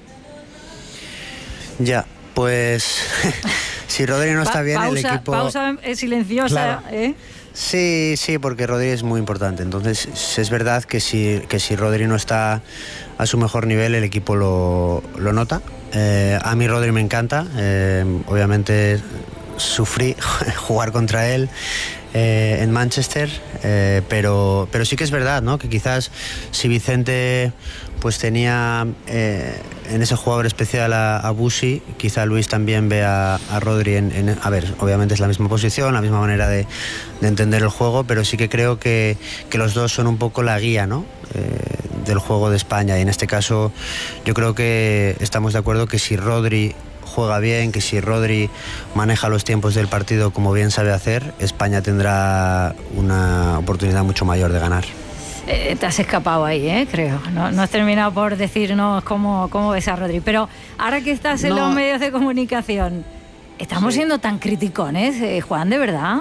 Ya. Pues si Rodri no está pa bien, pausa, el equipo... Pausa silenciosa, claro. ¿eh? Sí, sí, porque Rodri es muy importante. Entonces es verdad que si, que si Rodri no está a su mejor nivel, el equipo lo, lo nota. Eh, a mí Rodri me encanta. Eh, obviamente sufrí jugar contra él eh, en Manchester, eh, pero, pero sí que es verdad, ¿no? Que quizás si Vicente pues tenía eh, en ese jugador especial a, a Busi, quizá Luis también ve a, a Rodri en, en... A ver, obviamente es la misma posición, la misma manera de, de entender el juego, pero sí que creo que, que los dos son un poco la guía, ¿no? Eh, del juego de España, y en este caso yo creo que estamos de acuerdo que si Rodri juega bien, que si Rodri maneja los tiempos del partido como bien sabe hacer, España tendrá una oportunidad mucho mayor de ganar. Eh, te has escapado ahí, ¿eh? Creo. No, no has terminado por decirnos cómo, cómo ves a Rodri. Pero ahora que estás en no. los medios de comunicación, ¿estamos sí. siendo tan criticones, eh, Juan, de verdad?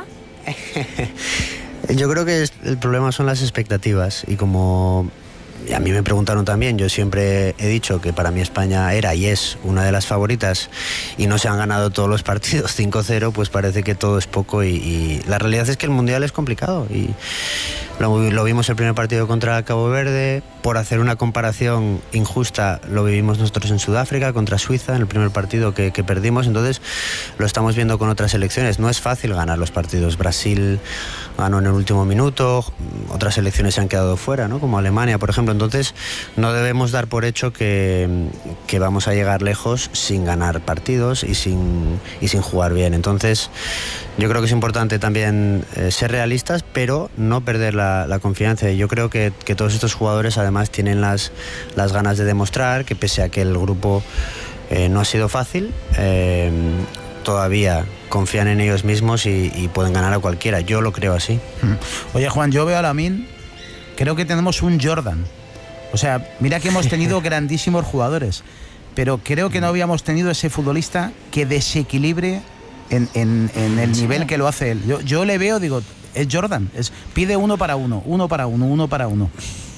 Yo creo que el problema son las expectativas, y como a mí me preguntaron también, yo siempre he dicho que para mí España era y es una de las favoritas y no se han ganado todos los partidos cinco cero, pues parece que todo es poco, y, y la realidad es que el Mundial es complicado, y lo, lo vimos el primer partido contra Cabo Verde. Por hacer una comparación injusta, lo vivimos nosotros en Sudáfrica contra Suiza en el primer partido que, que perdimos. Entonces lo estamos viendo con otras selecciones. No es fácil ganar los partidos. Brasil ganó en el último minuto, otras selecciones se han quedado fuera, ¿no? Como Alemania, por ejemplo. Entonces no debemos dar por hecho que, que vamos a llegar lejos sin ganar partidos y sin, y sin jugar bien. Entonces yo creo que es importante también eh, ser realistas, pero no perder la, la confianza. Y yo creo que, que todos estos jugadores además tienen las, las ganas de demostrar que, pese a que el grupo eh, no ha sido fácil, eh, todavía confían en ellos mismos y, y pueden ganar a cualquiera. Yo lo creo así. Oye, Juan, yo veo a Lamine, creo que tenemos un Jordan. O sea, mira que hemos tenido grandísimos jugadores, pero creo que no habíamos tenido ese futbolista que desequilibre en, en, en el nivel que lo hace él. Yo, yo le veo, digo, es Jordan, es, pide uno para uno, uno para uno, uno para uno.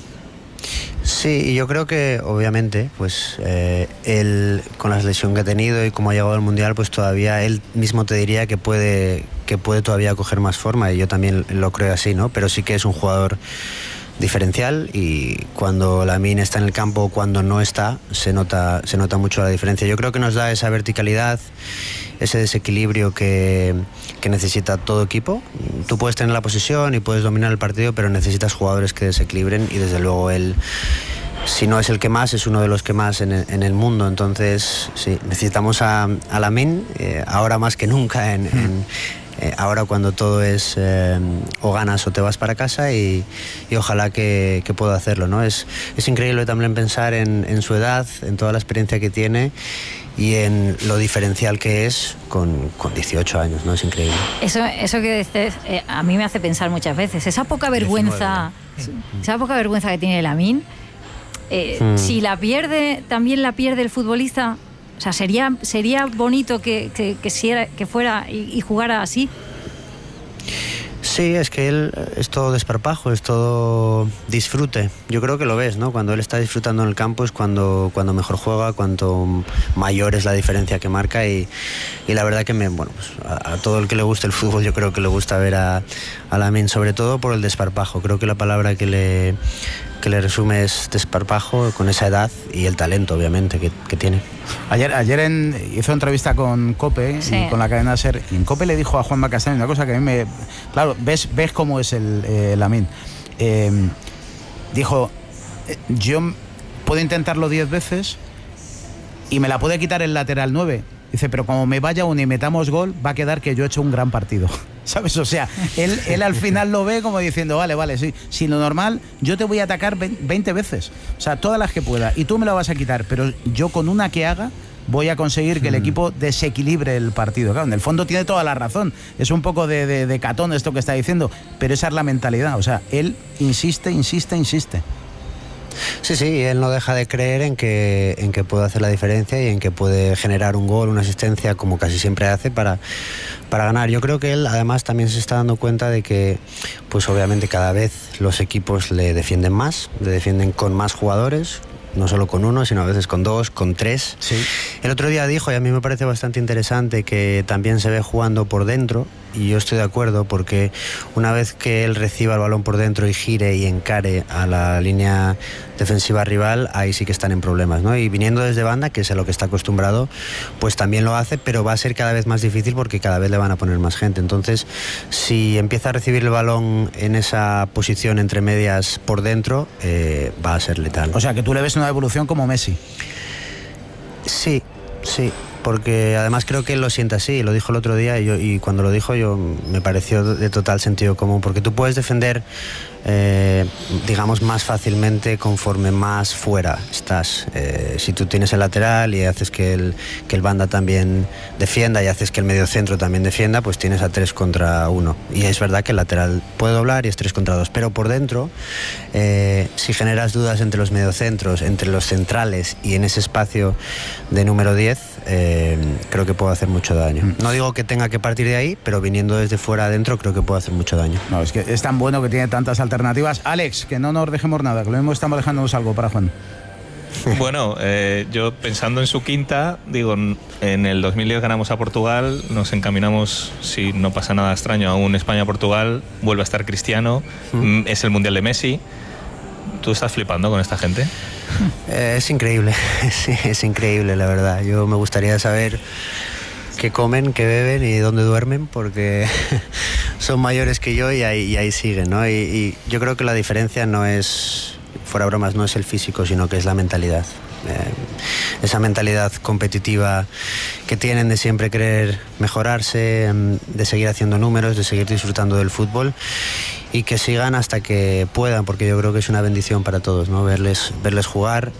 Sí, y yo creo que obviamente pues eh, él, con la lesión que ha tenido y como ha llegado al Mundial, pues todavía él mismo te diría que puede, que puede todavía coger más forma, y yo también lo creo así, ¿no? Pero sí que es un jugador diferencial, y cuando Lamine está en el campo, cuando no está, se nota, se nota mucho la diferencia. Yo creo que nos da esa verticalidad, ese desequilibrio que, que necesita todo equipo. Tú puedes tener la posesión y puedes dominar el partido, pero necesitas jugadores que desequilibren, y desde luego él, si no es el que más, es uno de los que más en el, en el mundo. Entonces sí, necesitamos a, a Lamine, eh, ahora más que nunca, en, en, eh, ahora cuando todo es eh, o ganas o te vas para casa, y, y ojalá que, que pueda hacerlo, ¿no? Es, es increíble también pensar en, en su edad, en toda la experiencia que tiene y en lo diferencial que es con, con dieciocho años, ¿no? Es increíble. Eso, eso que dices, eh, a mí me hace pensar muchas veces, esa poca vergüenza, diecinueve, ¿no? Esa poca vergüenza que tiene Lamine, eh, hmm. si la pierde, también la pierde el futbolista. O sea, sería, sería bonito que, que, que, si era, que fuera y, y jugara así. Sí, es que él es todo desparpajo, es todo disfrute. Yo creo que lo ves, ¿no? Cuando él está disfrutando en el campo es cuando, cuando mejor juega, cuanto mayor es la diferencia que marca, y, y la verdad que me, bueno, pues a, a todo el que le guste el fútbol, yo creo que le gusta ver a, a Lamine, sobre todo por el desparpajo. Creo que la palabra que le, que le resume es desparpajo, con esa edad y el talento, obviamente, que, que tiene. Ayer, ayer en, hizo entrevista con COPE, sí, y con la cadena SER, y en COPE le dijo a Juanma Castaño una cosa que a mí me... Claro, ves, ves cómo es el eh, Lamine. Eh, dijo, yo puedo intentarlo diez veces y me la puede quitar el lateral nueve. Dice, pero como me vaya uno y metamos gol, va a quedar que yo he hecho un gran partido. ¿Sabes? O sea, él, él al final lo ve como diciendo, vale, vale, sí, si lo normal, yo te voy a atacar veinte veces. O sea, todas las que pueda, y tú me la vas a quitar, pero yo con una que haga voy a conseguir que el equipo desequilibre el partido. Claro, en el fondo tiene toda la razón. Es un poco de, de, de catón esto que está diciendo, pero esa es la mentalidad. O sea, él insiste, insiste, insiste. Sí, sí, él no deja de creer en que, en que puede hacer la diferencia y en que puede generar un gol, una asistencia, como casi siempre hace, para, para ganar. Yo creo que él además también se está dando cuenta de que, pues obviamente cada vez los equipos le defienden más, le defienden con más jugadores, no solo con uno, sino a veces con dos, con tres. Sí. El otro día dijo, y a mí me parece bastante interesante, que también se ve jugando por dentro, y yo estoy de acuerdo, porque una vez que él reciba el balón por dentro y gire y encare a la línea defensiva rival, ahí sí que están en problemas, ¿no? Y viniendo desde banda, que es a lo que está acostumbrado, pues también lo hace, pero va a ser cada vez más difícil porque cada vez le van a poner más gente. Entonces, si empieza a recibir el balón en esa posición entre medias por dentro, eh, va a ser letal. O sea, que tú le ves una evolución como Messi. Sí, sí. porque además creo que él lo siente así, lo dijo el otro día y, yo, y cuando lo dijo yo me pareció de total sentido común, porque tú puedes defender Eh, digamos más fácilmente conforme más fuera estás. Eh, si tú tienes el lateral y haces que el, que el banda también defienda y haces que el mediocentro también defienda, pues tienes a tres contra uno. Y es verdad que el lateral puede doblar y es tres contra dos, pero por dentro, eh, si generas dudas entre los mediocentros, entre los centrales y en ese espacio de número diez, eh, creo que puede hacer mucho daño. No digo que tenga que partir de ahí, pero viniendo desde fuera adentro creo que puede hacer mucho daño. No, es que es tan bueno que tiene tantas alternativas. Alex, que no nos dejemos nada, que lo mismo estamos dejándonos algo para Juan. Bueno, eh, yo pensando en su quinta, digo, en el dos mil diez ganamos a Portugal, nos encaminamos, si no pasa nada extraño, a un España-Portugal, vuelve a estar Cristiano, mm. es el Mundial de Messi. ¿Tú estás flipando con esta gente? Eh, es increíble, sí, es increíble la verdad. Yo me gustaría saber qué comen, qué beben y dónde duermen, porque son mayores que yo y ahí, y ahí siguen, ¿no? Y, y yo creo que la diferencia no es, fuera bromas, no es el físico, sino que es la mentalidad. Eh, esa mentalidad competitiva que tienen de siempre querer mejorarse, de seguir haciendo números, de seguir disfrutando del fútbol y que sigan hasta que puedan, porque yo creo que es una bendición para todos, ¿no? Verles, verles jugar.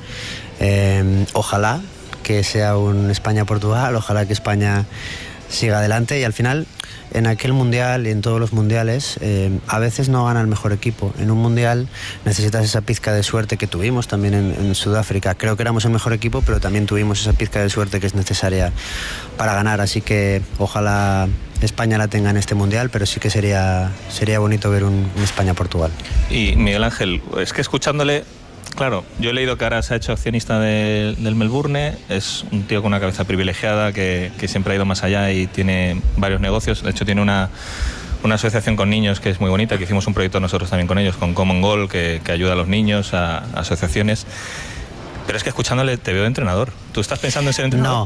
Eh, ojalá que sea un España-Portugal, ojalá que España siga adelante y al final en aquel mundial y en todos los mundiales eh, a veces no gana el mejor equipo. En un mundial necesitas esa pizca de suerte que tuvimos también en, en Sudáfrica. Creo que éramos el mejor equipo, pero también tuvimos esa pizca de suerte que es necesaria para ganar, así que ojalá España la tenga en este mundial, pero sí que sería, sería bonito ver un, un España-Portugal. Y Miguel Ángel, es que escuchándole, claro, yo he leído que ahora se ha hecho accionista de, del Melbourne, es un tío con una cabeza privilegiada que, que siempre ha ido más allá y tiene varios negocios, de hecho tiene una, una asociación con niños que es muy bonita, que hicimos un proyecto nosotros también con ellos, con Common Goal, que, que ayuda a los niños, a, a asociaciones. Pero es que escuchándole te veo de entrenador. ¿Tú estás pensando en ser entrenador?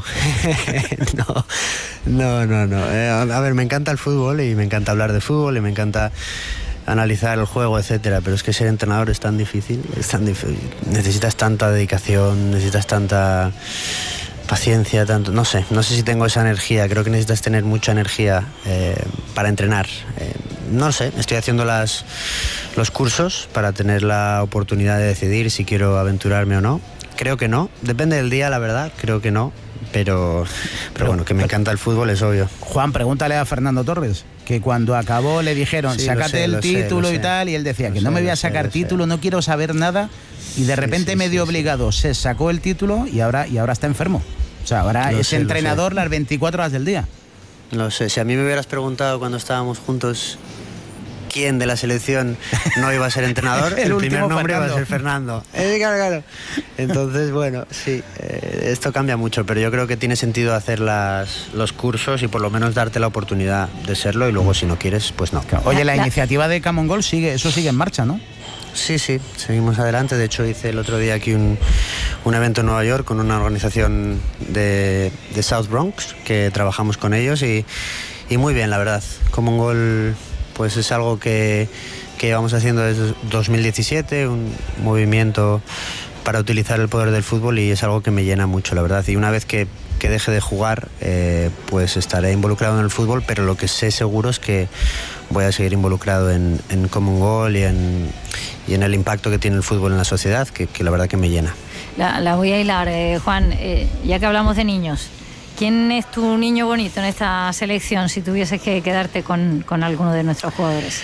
No, no, no, no. Eh, a ver, me encanta el fútbol y me encanta hablar de fútbol y me encanta analizar el juego, etcétera, pero es que ser entrenador es tan difícil, es tan difícil. Necesitas tanta dedicación, necesitas tanta paciencia, tanto, no sé, no sé si tengo esa energía, creo que necesitas tener mucha energía eh, para entrenar. Eh, no sé, estoy haciendo las, los cursos para tener la oportunidad de decidir si quiero aventurarme o no. Creo que no, depende del día, la verdad, creo que no, pero, pero bueno, que me encanta el fútbol es obvio. Juan, pregúntale a Fernando Torres, que cuando acabó le dijeron, sí, sácate sé, el título sé, y tal, y él decía que sé, no me voy a sacar sé, título, no quiero saber nada, y de repente sí, sí, medio sí, obligado sí. se sacó el título y ahora, y ahora está enfermo. O sea, ahora lo es sé, entrenador las veinticuatro horas del día. No sé, si a mí me hubieras preguntado cuando estábamos juntos quién de la selección no iba a ser entrenador, el, el primer nombre Fernando. Iba a ser Fernando. Eh, claro, claro. Entonces, bueno, sí, eh, esto cambia mucho, pero yo creo que tiene sentido hacer las, los cursos y por lo menos darte la oportunidad de serlo y luego si no quieres, pues no. Oye, la iniciativa de Common Goal sigue, eso sigue en marcha, ¿no? Sí, sí, seguimos adelante. De hecho, hice el otro día aquí un, un evento en Nueva York con una organización de, de South Bronx, que trabajamos con ellos y, y muy bien, la verdad. Common Goal pues es algo que, que llevamos haciendo desde dos mil diecisiete, un movimiento para utilizar el poder del fútbol y es algo que me llena mucho, la verdad. Y una vez que, que deje de jugar, eh, pues estaré involucrado en el fútbol, pero lo que sé seguro es que voy a seguir involucrado en, en Common Goal y en, y en el impacto que tiene el fútbol en la sociedad, que, que la verdad que me llena. La, la voy a hilar, eh, Juan, eh, ya que hablamos de niños. ¿Quién es tu niño bonito en esta selección si tuvieses que quedarte con, con alguno de nuestros jugadores?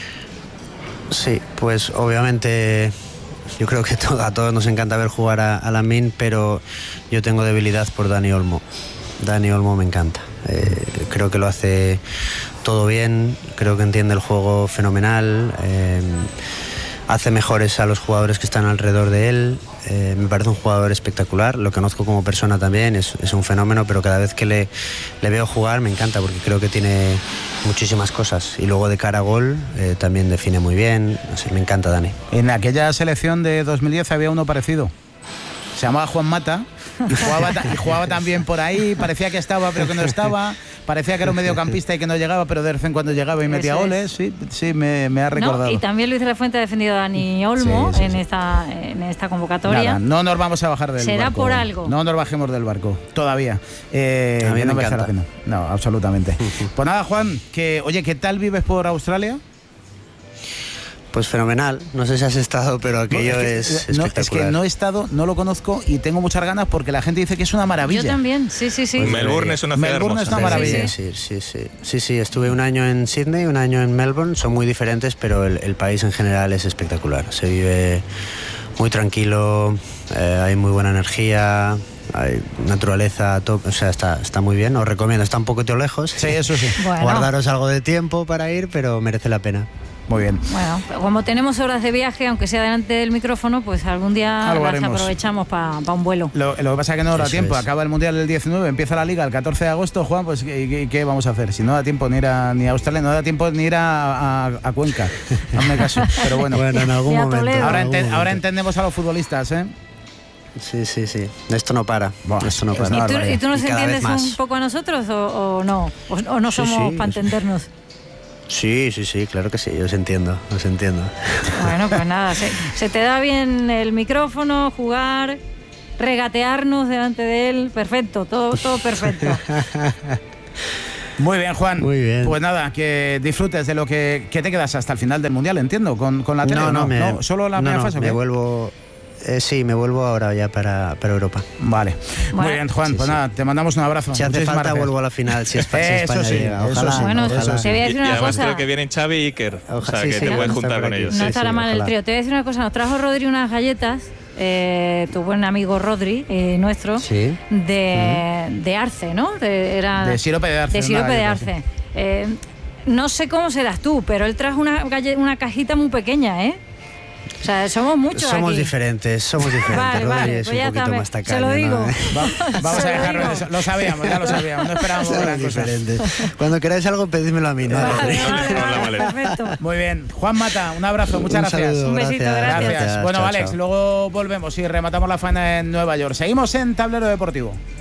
Sí, pues obviamente yo creo que todo, a todos nos encanta ver jugar a, a Lamine, pero yo tengo debilidad por Dani Olmo. Dani Olmo me encanta. Eh, creo que lo hace todo bien, creo que entiende el juego fenomenal, eh, hace mejores a los jugadores que están alrededor de él. Eh, me parece un jugador espectacular, lo conozco como persona también, es, es un fenómeno, pero cada vez que le, le veo jugar me encanta porque creo que tiene muchísimas cosas y luego de cara a gol eh, también define muy bien, no sé, me encanta Dani. En aquella selección de dos mil diez había uno parecido, se llamaba Juan Mata y jugaba, y jugaba también por ahí, parecía que estaba pero que no estaba, parecía que era un mediocampista y que no llegaba, pero de vez en cuando llegaba y metía Eso goles. es. Sí, sí, me, me ha recordado. No, y también Luis de la Fuente ha defendido a Dani Olmo Sí, sí, en, sí. Esta, en esta convocatoria. Nada, no nos vamos a bajar del Será barco. por algo. No nos bajemos del barco, todavía. Eh, A mí me no merece la encanta. pena. No, absolutamente. Pues nada, Juan, que oye, ¿qué tal vives por Australia? Pues fenomenal. No sé si has estado, pero aquello no, es, es, que, no, espectacular. es que no he estado, no lo conozco y tengo muchas ganas porque la gente dice que es una maravilla. Yo también, sí, sí, sí. Pues Melbourne es una ciudad Melbourne hermosa. es una maravilla. Sí, sí, sí, sí, sí, estuve un año en Sydney, un año en Melbourne, son muy diferentes, pero el, el país en general es espectacular. Se vive muy tranquilo, eh, hay muy buena energía, hay naturaleza, top, o sea, está, está muy bien. Os recomiendo, está un poquito lejos. Sí, eso sí. Bueno. Guardaros algo de tiempo para ir, pero merece la pena. Muy bien. Bueno, como tenemos horas de viaje, aunque sea delante del micrófono, pues algún día Algo las haremos. aprovechamos para pa un vuelo. Lo, lo que pasa es que no da Eso tiempo. es. Acaba el Mundial el diecinueve, empieza la Liga el catorce de agosto, Juan, pues ¿qué, qué, qué vamos a hacer? Si no da tiempo ni ir a, ni a Australia, no da tiempo ni ir a, a, a Cuenca. Hazme caso. Pero bueno, Bueno, en algún Y a momento. Toledo. en ahora, algún ente- momento. ahora entendemos a los futbolistas, ¿eh? Sí, sí, sí. Esto no para. Buah, Esto no es para. una ¿Y tú, barbaridad. y tú nos Y cada vez entiendes un más. poco a nosotros o, o no? ¿O, o no Sí, somos sí. para entendernos? Sí, sí, sí, claro que sí, yo os entiendo, os entiendo. Bueno, pues nada, se, se te da bien el micrófono, jugar, regatearnos delante de él, perfecto, todo, todo perfecto. Muy bien, Juan. Muy bien. Pues nada, que disfrutes de lo que, que te quedas hasta el final del Mundial, entiendo, con, con la tele. No, no, me, no, solo la no, primera no, fase. ¿o me qué? vuelvo. Eh, sí, me vuelvo ahora ya para, para Europa. Vale. Bueno. Muy bien, Juan. Sí, pues sí. nada, te mandamos un abrazo. Si hace Muchísimas falta, gracias. vuelvo a la final. Si, es, si Eso España sí, llega. eso Ojalá, sí. Bueno, ojalá. te voy a Y, decir y una además cosa. creo que vienen Xavi y Iker. O Ojalá, sea, sí, que sí, te van a puedes estar juntar por con aquí. ellos. No Sí, estará sí, mal el ojalá. trío. Te voy a decir una cosa, nos trajo Rodri unas galletas, eh, tu buen amigo Rodri, eh, nuestro, Sí. de, de arce, ¿no? De, era, De sirope de arce, De una sirope de galleta, arce. Eh, no sé cómo serás tú, pero él trajo una, galle- una cajita muy pequeña, ¿eh? O sea, somos muchos Somos aquí. diferentes, somos diferentes. Vale, Rodri vale, es pues ya un poquito está, me- más se tacaño, lo digo. ¿no? Va- vamos Se a lo dejarlo en digo. eso. Lo sabíamos, ya lo sabíamos. No esperábamos Somos gran cosa. diferentes. Cuando queráis algo, pedídmelo a mí, ¿no? Vale, Rodri? vale, Con la vale, maleta. perfecto. Muy bien. Juan Mata, un abrazo. Muchas Un gracias. saludo, Un besito, Gracias. gracias. Bueno, Chao, Alex, chao. luego volvemos y rematamos la faena en Nueva York. Seguimos en Tablero Deportivo.